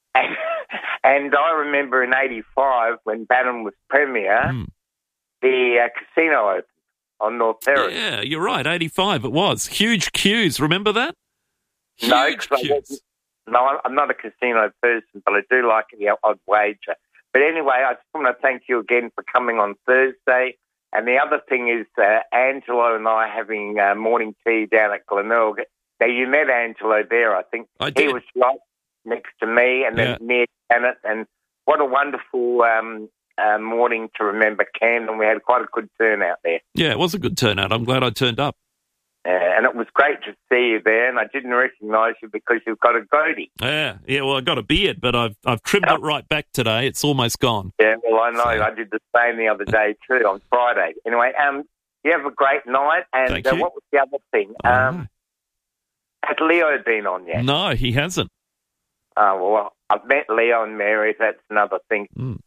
Speaker 3: And I remember in 85 when Bannon was premier, the casino opened on North Terrace.
Speaker 1: Yeah, you're right. 85 it was. Huge queues. Remember that?
Speaker 3: Huge queues. No, I'm not a casino person, but I do like the odd wager. But anyway, I just want to thank you again for coming on Thursday. And the other thing is Angelo and I having morning tea down at Glenelg. Now, you met Angelo there, I think.
Speaker 1: I did.
Speaker 3: He was right next to me and then near Janet. And what a wonderful morning to remember Camden. We had quite a good turnout there.
Speaker 1: Yeah, it was a good turnout. I'm glad I turned up.
Speaker 3: And it was great to see you there, and I didn't recognise you because you've got a goatee.
Speaker 1: Yeah, well, I got a beard, but I've trimmed it right back today. It's almost gone.
Speaker 3: Yeah, well, I know. I did the same the other day too, on Friday. Anyway, you have a great night, and what was the other thing? Has Leo been on yet?
Speaker 1: No, he hasn't.
Speaker 3: Well, I've met Leo and Mary. That's another thing.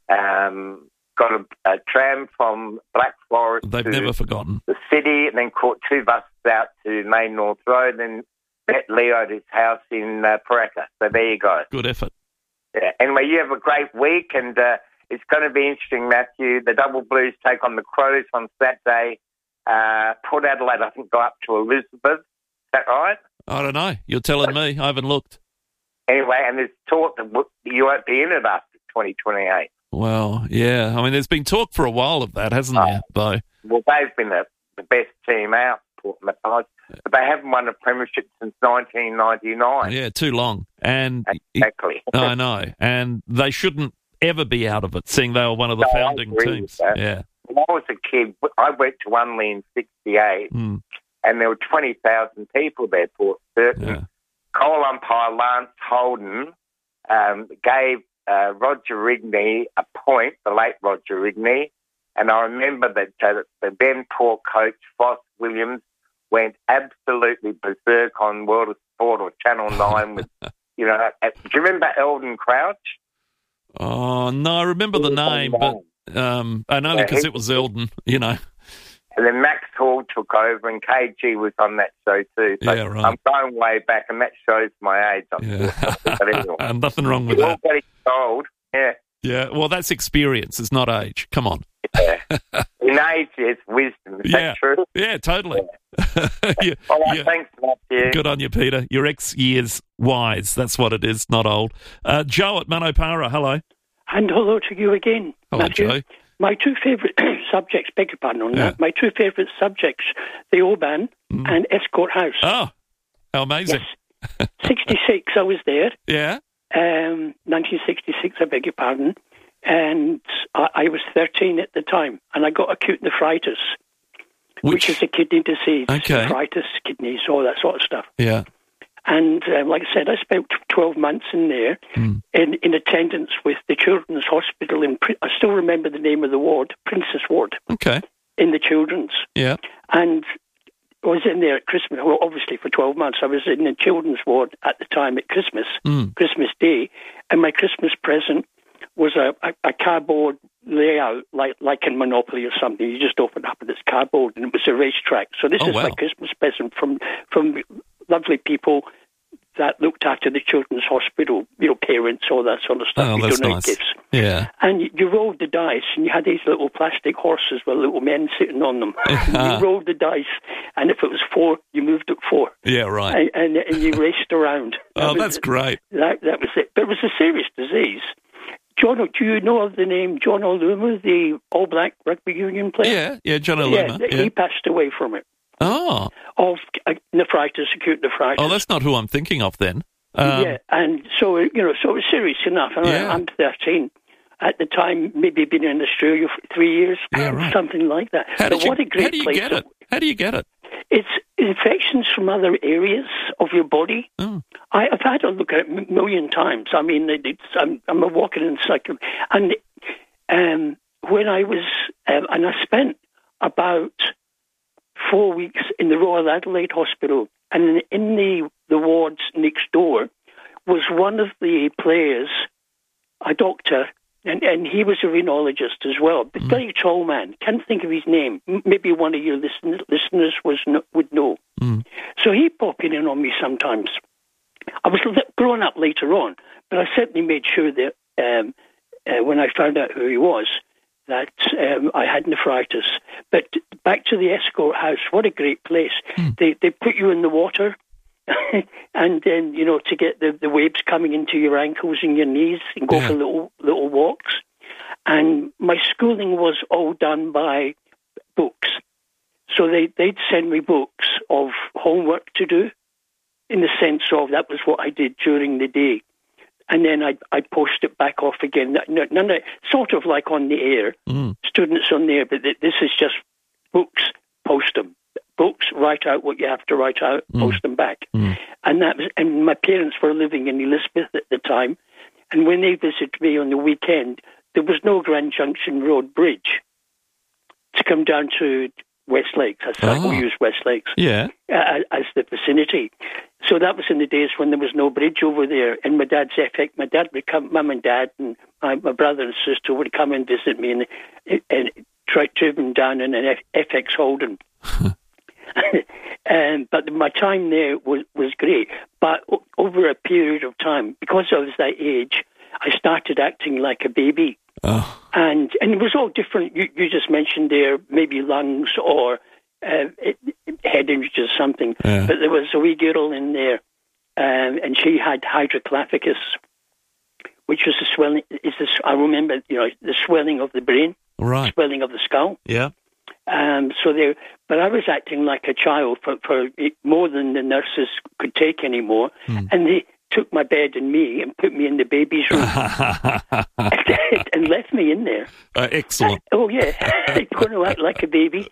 Speaker 3: Got a tram from Black Forest
Speaker 1: They've never forgotten.
Speaker 3: the city, and then caught 2 buses out to Main North Road, then met Leo at his house in Paraka. So there you go.
Speaker 1: Good effort.
Speaker 3: Yeah. Anyway, you have a great week, and it's going to be interesting, Matthew. The Double Blues take on the Crows on Saturday. Port Adelaide, I think, go up to Elizabeth. Is that right?
Speaker 1: I don't know. You're telling me. I haven't looked.
Speaker 3: Anyway, and there's talk that you won't be in it after 2028.
Speaker 1: Well, yeah. I mean, there's been talk for a while of that, hasn't there, though?
Speaker 3: Well, they've been the best team out, Port Matthias, but they haven't won a premiership since 1999.
Speaker 1: Yeah, too long. And
Speaker 3: exactly.
Speaker 1: I know. And they shouldn't ever be out of it, seeing they were one of the founding teams. Yeah.
Speaker 3: When I was a kid, I went to Unley in 68, and there were 20,000 people there, Port Certain.
Speaker 1: Yeah.
Speaker 3: Coal umpire Lance Holden gave Roger Rigney a point, the late Roger Rigney, and I remember that the then poor coach, Foss Williams, went absolutely berserk on World of Sport or Channel 9 with, do you remember Eldon Crouch?
Speaker 1: Oh, no, I remember the name, but and only because it was Eldon,
Speaker 3: And then Max Hall took over, and KG was on that show too. So
Speaker 1: yeah, right.
Speaker 3: I'm going way back, and that shows my age. But anyway,
Speaker 1: nothing wrong with
Speaker 3: We're
Speaker 1: that.
Speaker 3: all getting old. Yeah.
Speaker 1: Yeah, well, that's experience. It's not age. Come on.
Speaker 3: Yeah. In age, it's wisdom. Is that true?
Speaker 1: Yeah, totally.
Speaker 3: Yeah. All right, thanks, Matthew.
Speaker 1: Good on you, Peter. You're X years wise. That's what it is, not old. Joe at Manopara, hello.
Speaker 4: And hello to you again,
Speaker 1: hello,
Speaker 4: Matthew.
Speaker 1: Joe.
Speaker 4: My 2 favourite subjects, beg your pardon on that, my 2 favourite subjects, the O-Bahn and Escort House.
Speaker 1: Oh, how amazing.
Speaker 4: Yes. 66, I was there.
Speaker 1: Yeah.
Speaker 4: 1966, I beg your pardon. And I was 13 at the time, and I got acute nephritis, which is a kidney disease.
Speaker 1: Okay.
Speaker 4: Nephritis, kidneys, all that sort of stuff.
Speaker 1: Yeah.
Speaker 4: And like I said, I spent 12 months in there in attendance with the Children's Hospital. I still remember the name of the ward, Princess Ward.
Speaker 1: Okay.
Speaker 4: In the Children's.
Speaker 1: Yeah.
Speaker 4: And was in there at Christmas, well, obviously for 12 months. I was in the children's ward at the time at Christmas, Christmas Day, and my Christmas present was a cardboard layout, like in Monopoly or something. You just open up and it's cardboard, and it was a racetrack. So this is my Christmas present from lovely people that looked after the children's hospital, parents, all that sort of stuff.
Speaker 1: Oh, that's nice.
Speaker 4: Gifts.
Speaker 1: Yeah.
Speaker 4: And you rolled the dice, and you had these little plastic horses with little men sitting on them. You rolled the dice, and if it was 4, you moved it 4.
Speaker 1: Yeah, right.
Speaker 4: And you raced around.
Speaker 1: That's great.
Speaker 4: That was it. But it was a serious disease. John, do you know of the name John O'Luma, the All Black rugby union player?
Speaker 1: Yeah, John O'Luma.
Speaker 4: Yeah, he passed away from it.
Speaker 1: Oh.
Speaker 4: Of nephritis, acute nephritis.
Speaker 1: Oh, that's not who I'm thinking of then.
Speaker 4: Yeah, and so, so it was serious enough. I'm 13. At the time, maybe been in Australia for 3 years, something like that. What a great place.
Speaker 1: How do you get it?
Speaker 4: It's infections from other areas of your body.
Speaker 1: Oh.
Speaker 4: I've had a look at it a million times. I mean, I'm a walking encyclopedia. And when I was, and I spent about 4 weeks in the Royal Adelaide Hospital, and in the wards next door was one of the players, a doctor, and he was a rhinologist as well, but very tall man. Can't think of his name. Maybe one of your listeners would know. So he popping in on me sometimes. I was growing up later on, but I certainly made sure that when I found out who he was, that I had nephritis. But back to the Escort House, what a great place. They put you in the water, and then, to get the waves coming into your ankles and your knees, and go for little walks. And my schooling was all done by books. So they'd send me books of homework to do, in the sense of that was what I did during the day. And then I'd post it back off again. None of, sort of like on the air, students on there, but this is just books, post them. Books, write out what you have to write out, post them back. And and my parents were living in Elizabeth at the time, and when they visited me on the weekend, there was no Grand Junction Road Bridge to come down to West Lakes. I said, we'll use West Lakes as the vicinity. So that was in the days when there was no bridge over there. And my dad would come, Mum and Dad and my brother and sister would come and visit me and try to them down in an FX Holden. But my time there was great. But over a period of time, because I was that age, I started acting like a baby. And it was all different. You just mentioned there, maybe lungs or head injuries or something. But there was a wee girl in there, and she had hydroclaphicus, which was the swelling. I remember, the swelling of the brain, swelling of the skull.
Speaker 1: Yeah.
Speaker 4: But I was acting like a child for more than the nurses could take anymore, and they took my bed and me and put me in the baby's room and left me in there.
Speaker 1: Excellent.
Speaker 4: Oh, yeah. They're going to act like a baby.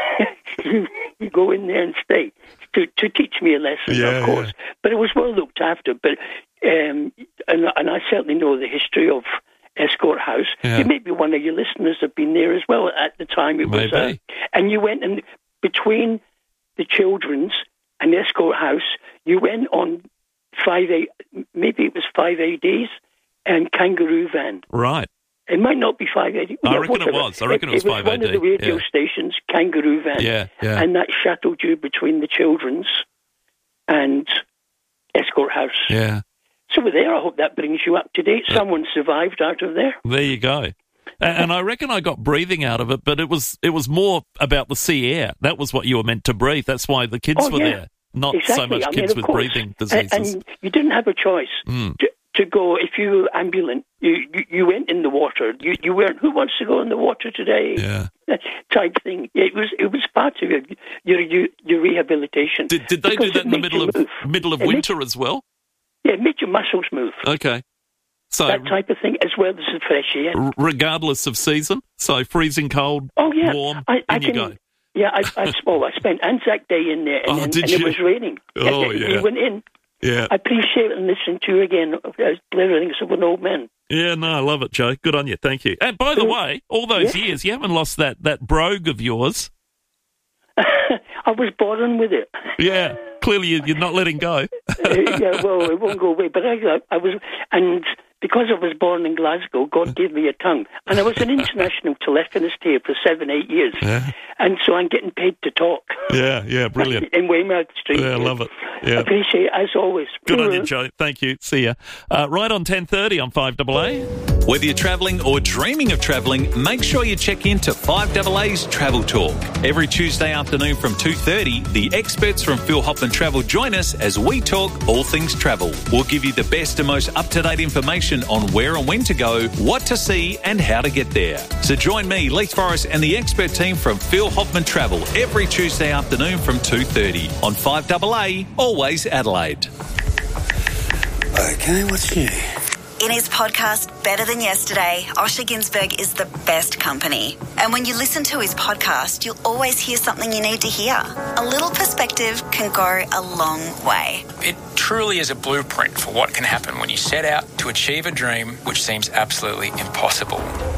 Speaker 4: You go in there and stay to teach me a lesson, of course. But it was well looked after. But and I certainly know the history of Escort House. Maybe one of your listeners have been there as well at the time. It was, and you went in between the children's and Escort House. You went on 5A, maybe it was 5ADs and Kangaroo Van.
Speaker 1: Right.
Speaker 4: It might not be 5AD.
Speaker 1: I reckon it was. I reckon it was 5AD.
Speaker 4: It was one of the radio stations, Kangaroo Van.
Speaker 1: Yeah.
Speaker 4: And that shuttled you between the children's and Escort House.
Speaker 1: Yeah.
Speaker 4: So there, I hope that brings you up to date. Someone survived out of there.
Speaker 1: There you go. And I reckon I got breathing out of it, but it was more about the sea air. That was what you were meant to breathe. That's why the kids were there, not so much kids with breathing diseases.
Speaker 4: And you didn't have a choice to go. If you were ambulant, you went in the water. You weren't. Who wants to go in the water today?
Speaker 1: Yeah.
Speaker 4: Type thing. It was part of your rehabilitation.
Speaker 1: Did they do that in the middle of winter as well?
Speaker 4: Yeah, it made your muscles move.
Speaker 1: Okay. So
Speaker 4: that type of thing, as well as the fresh air.
Speaker 1: Regardless of season? So freezing cold, warm, you go.
Speaker 4: Yeah, I spent Anzac Day in there, and it was raining.
Speaker 1: Oh,
Speaker 4: We went in.
Speaker 1: Yeah.
Speaker 4: I appreciate it and listen to you again. Everything of an old man.
Speaker 1: Yeah, no, I love it, Joe. Good on you. Thank you. And by the way, all those years, you haven't lost that brogue of yours.
Speaker 4: I was born with it.
Speaker 1: Yeah, clearly you're not letting go.
Speaker 4: Yeah, well, it won't go away. But I was, and because I was born in Glasgow, God gave me a tongue. And I was an international telephonist here for 7-8 years.
Speaker 1: Yeah.
Speaker 4: And so I'm getting paid to talk.
Speaker 1: Yeah, brilliant.
Speaker 4: In Weymouth Street.
Speaker 1: Yeah, I love it. Yeah.
Speaker 4: Appreciate it, as always.
Speaker 1: Good on you, Joe. Thank you. See ya. Right on 10:30 on 5AA.
Speaker 23: Whether you're travelling or dreaming of travelling, make sure you check in to 5AA's Travel Talk. Every Tuesday afternoon from 2:30, the experts from Phil Hoffman Travel join us as we talk all things travel. We'll give you the best and most up-to-date information on where and when to go, what to see and how to get there. So join me, Leith Forrest and the expert team from Phil Hoffman Travel every Tuesday afternoon from 2:30 on 5AA, always Adelaide.
Speaker 20: Okay, what's new?
Speaker 18: In his podcast, Better Than Yesterday, Osher Ginsberg is the best company. And when you listen to his podcast, you'll always hear something you need to hear. A little perspective can go a long way.
Speaker 19: It truly is a blueprint for what can happen when you set out to achieve a dream which seems absolutely impossible.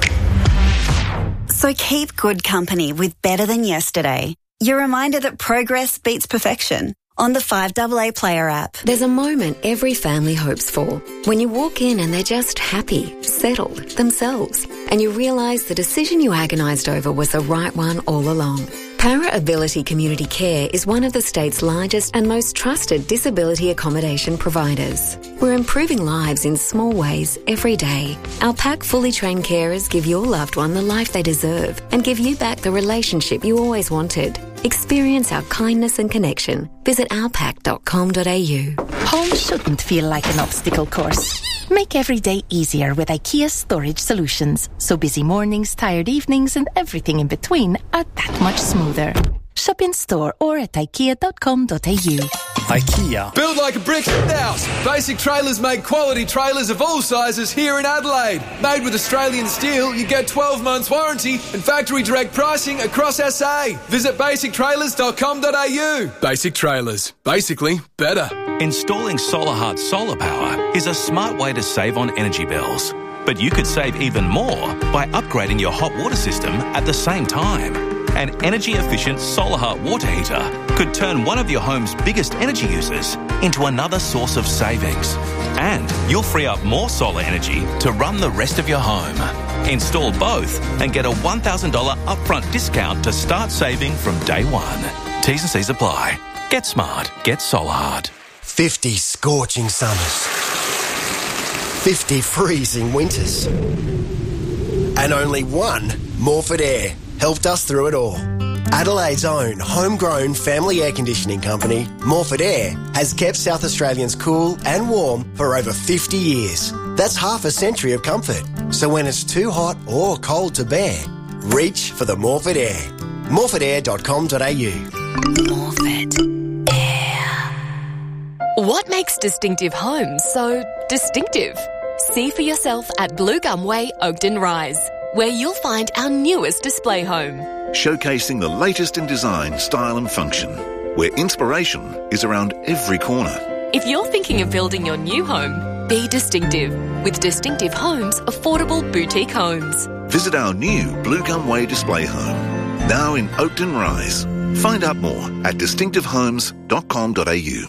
Speaker 18: So keep good company with Better Than Yesterday. Your reminder that progress beats perfection. On the 5AA Player app.
Speaker 27: There's a moment every family hopes for. When you walk in and they're just happy, settled, themselves. And you realise the decision you agonised over was the right one all along. Para Ability Community Care is one of the state's largest and most trusted disability accommodation providers. We're improving lives in small ways every day. Our PAC fully trained carers give your loved one the life they deserve and give you back the relationship you always wanted. Experience our kindness and connection. Visit ourpac.com.au.
Speaker 5: Home shouldn't feel like an obstacle course. Make every day easier with IKEA storage solutions, so busy mornings, tired evenings and everything in between are that much smoother. Shop in store or at ikea.com.au.
Speaker 6: IKEA. Build like a brick house. Basic Trailers make quality trailers of all sizes here in Adelaide. Made with Australian steel, you get 12 months warranty and factory direct pricing across SA. Visit basictrailers.com.au. Basic Trailers. Basically better.
Speaker 7: Installing SolarHeart solar power is a smart way to save on energy bills. But you could save even more by upgrading your hot water system at the same time. An energy-efficient SolarHeart water heater could turn one of your home's biggest energy users into another source of savings. And you'll free up more solar energy to run the rest of your home. Install both and get a $1,000 upfront discount to start saving from day one. T's and C's apply. Get smart. Get SolarHeart.
Speaker 9: 50 scorching summers. 50 freezing winters. And only one Morford Air helped us through it all. Adelaide's own homegrown family air conditioning company, Morford Air, has kept South Australians cool and warm for over 50 years. That's half a century of comfort. So when it's too hot or cold to bear, reach for the Morford Air. morfordair.com.au.
Speaker 27: Morford Air. What makes distinctive homes so distinctive? See for yourself at Blue Gum Way, Oakden Rise, where you'll find our newest display home.
Speaker 8: Showcasing the latest in design, style and function, where inspiration is around every corner.
Speaker 27: If you're thinking of building your new home, be distinctive with Distinctive Homes Affordable Boutique Homes.
Speaker 8: Visit our new Blue Gum Way display home, now in Oakden Rise. Find out more at distinctivehomes.com.au.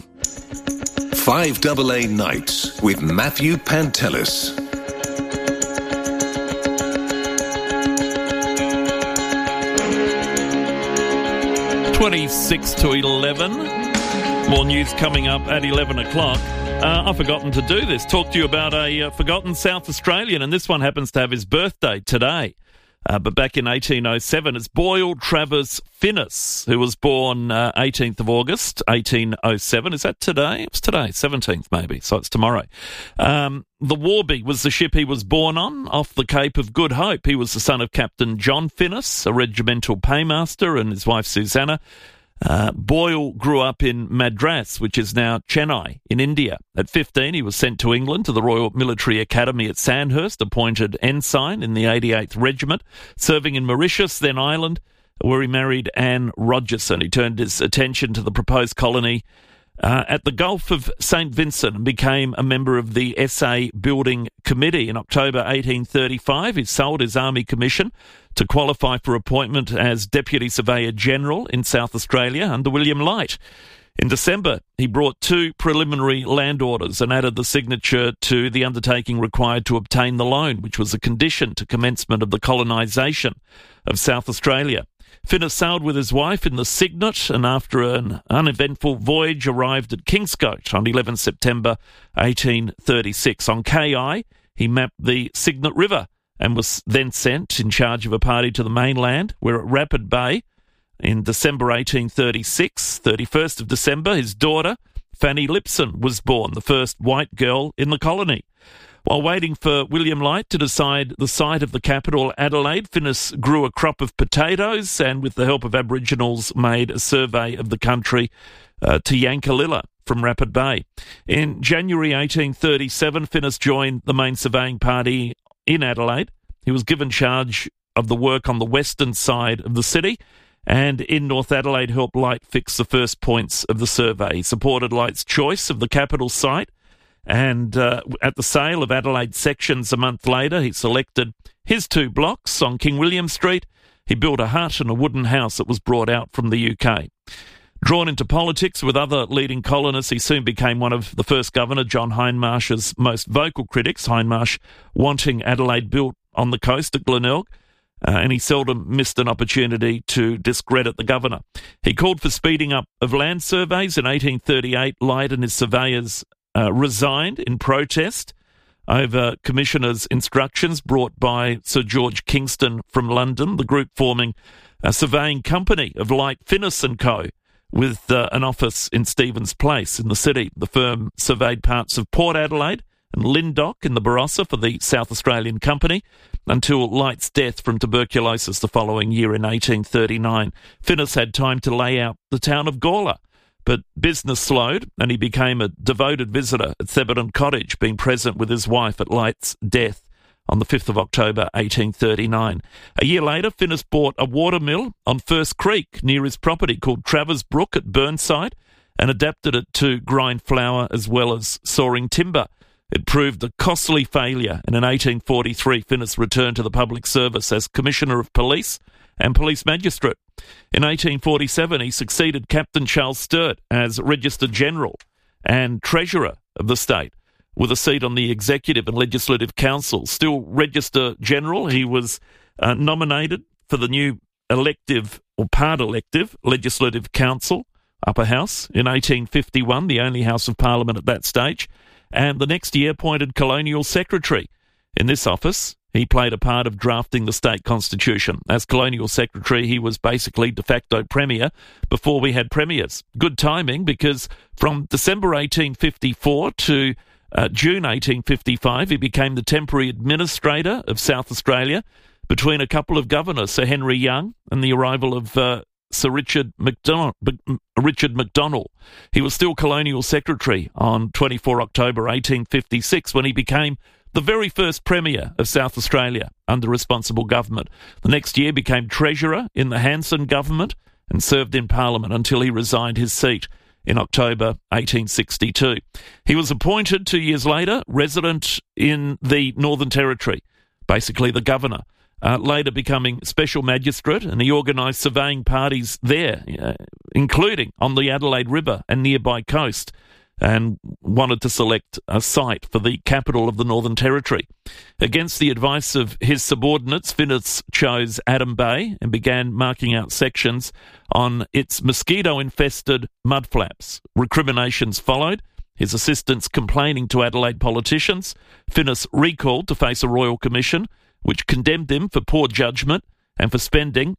Speaker 28: 5AA Nights with Matthew Pantelis.
Speaker 1: 26 to 11. More news coming up at 11 o'clock. I've forgotten to do this. Talk to you about a forgotten South Australian, and this one happens to have his birthday today. But back in 1807, it's Boyle Travers Finnis, who was born 18th of August, 1807. Is that today? It's today, 17th maybe, so it's tomorrow. The Warby was the ship he was born on, off the Cape of Good Hope. He was the son of Captain John Finnis, a regimental paymaster, and his wife Susanna. Boyle grew up in Madras, which is now Chennai, in India. At 15, he was sent to England to the Royal Military Academy at Sandhurst, appointed ensign in the 88th Regiment, serving in Mauritius, then Ireland, where he married Anne Rogerson. He turned his attention to the proposed colony at the Gulf of St. Vincent and became a member of the SA Building Committee. In October 1835, he sold his army commission to qualify for appointment as Deputy Surveyor General in South Australia under William Light. In December, he brought 2 preliminary land orders and added the signature to the undertaking required to obtain the loan, which was a condition to commencement of the colonisation of South Australia. Finnis sailed with his wife in the Cygnet and after an uneventful voyage arrived at Kingscote on 11 September 1836. On KI, he mapped the Cygnet River and was then sent in charge of a party to the mainland, where at Rapid Bay, in December 1836, 31st of December, his daughter, Fanny Lipson, was born, the first white girl in the colony. While waiting for William Light to decide the site of the capital, Adelaide, Finnis grew a crop of potatoes and, with the help of Aboriginals, made a survey of the country to Yankalilla from Rapid Bay. In January 1837, Finnis joined the main surveying party in Adelaide. He was given charge of the work on the western side of the city, and in North Adelaide helped Light fix the first points of the survey. He supported Light's choice of the capital site, and at the sale of Adelaide sections a month later, he selected his 2 blocks on King William Street. He built a hut and a wooden house that was brought out from the UK. Drawn into politics with other leading colonists, he soon became one of the first Governor John Hindmarsh's most vocal critics, Hindmarsh wanting Adelaide built on the coast at Glenelg. And he seldom missed an opportunity to discredit the governor. He called for speeding up of land surveys. In 1838, Light and his surveyors resigned in protest over commissioners' instructions brought by Sir George Kingston from London, the group forming a surveying company of Light, Finnis & Co., with an office in Stevens Place in the city. The firm surveyed parts of Port Adelaide and Lyndoch in the Barossa for the South Australian Company until Light's death from tuberculosis the following year in 1839. Finnis had time to lay out the town of Gawler, but business slowed and he became a devoted visitor at Theberton Cottage, being present with his wife at Light's death on the 5th of October 1839. A year later, Finnis bought a watermill on First Creek near his property called Travers Brook at Burnside and adapted it to grind flour as well as sawing timber. It proved a costly failure, and in 1843 Finnis returned to the public service as Commissioner of Police and Police Magistrate. In 1847 he succeeded Captain Charles Sturt as Register General and Treasurer of the state, with a seat on the Executive and Legislative Council. Still Register General, he was nominated for the new elective or part-elective Legislative Council, Upper House, in 1851, the only House of Parliament at that stage, and the next year appointed Colonial Secretary. In this office, he played a part of drafting the state constitution. As Colonial Secretary, he was basically de facto Premier before we had premiers. Good timing, because from December 1854 to June 1855, he became the temporary administrator of South Australia between a couple of governors, Sir Henry Young and the arrival of Sir Richard MacDonald. He was still Colonial Secretary on 24 October 1856 when he became the very first Premier of South Australia under responsible government. The next year became Treasurer in the Hanson government and served in Parliament until he resigned his seat in October 1862. He was appointed 2 years later resident in the Northern Territory, basically the Governor, later becoming Special Magistrate, and he organised surveying parties there, including on the Adelaide River and nearby coast, and wanted to select a site for the capital of the Northern Territory. Against the advice of his subordinates, Finnis chose Adam Bay and began marking out sections on its mosquito-infested mudflaps. Recriminations followed, his assistants complaining to Adelaide politicians. Finnis recalled to face a royal commission, which condemned him for poor judgment and for spending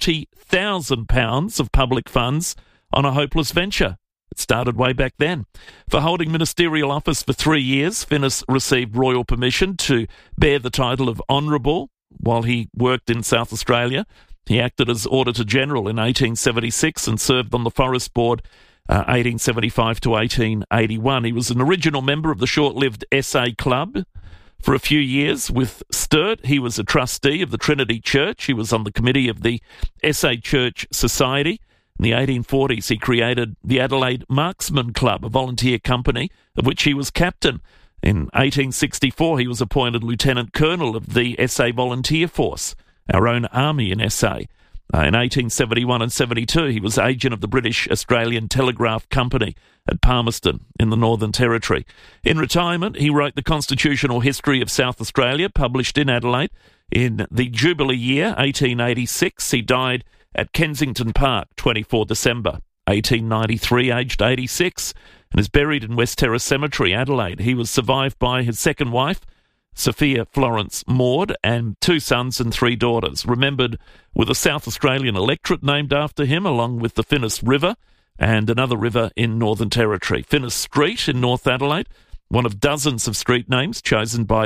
Speaker 1: £40,000 of public funds on a hopeless venture. It started way back then. For holding ministerial office for 3 years, Finnis received royal permission to bear the title of Honourable while he worked in South Australia. He acted as Auditor General in 1876 and served on the Forest Board 1875 to 1881. He was an original member of the short-lived SA Club. For a few years with Sturt, he was a trustee of the Trinity Church. He was on the committee of the SA Church Society. In the 1840s, he created the Adelaide Marksmen Club, a volunteer company of which he was captain. In 1864, he was appointed Lieutenant Colonel of the SA Volunteer Force, our own army in SA. In 1871 and 72, he was agent of the British Australian Telegraph Company at Palmerston in the Northern Territory. In retirement, he wrote the Constitutional History of South Australia, published in Adelaide. In the Jubilee year, 1886, he died at Kensington Park, 24 December 1893, aged 86, and is buried in West Terrace Cemetery, Adelaide. He was survived by his second wife, Sophia Florence Maud, and 2 sons and 3 daughters, remembered with a South Australian electorate named after him, along with the Finnis River and another river in Northern Territory. Finnis Street in North Adelaide, one of dozens of street names chosen by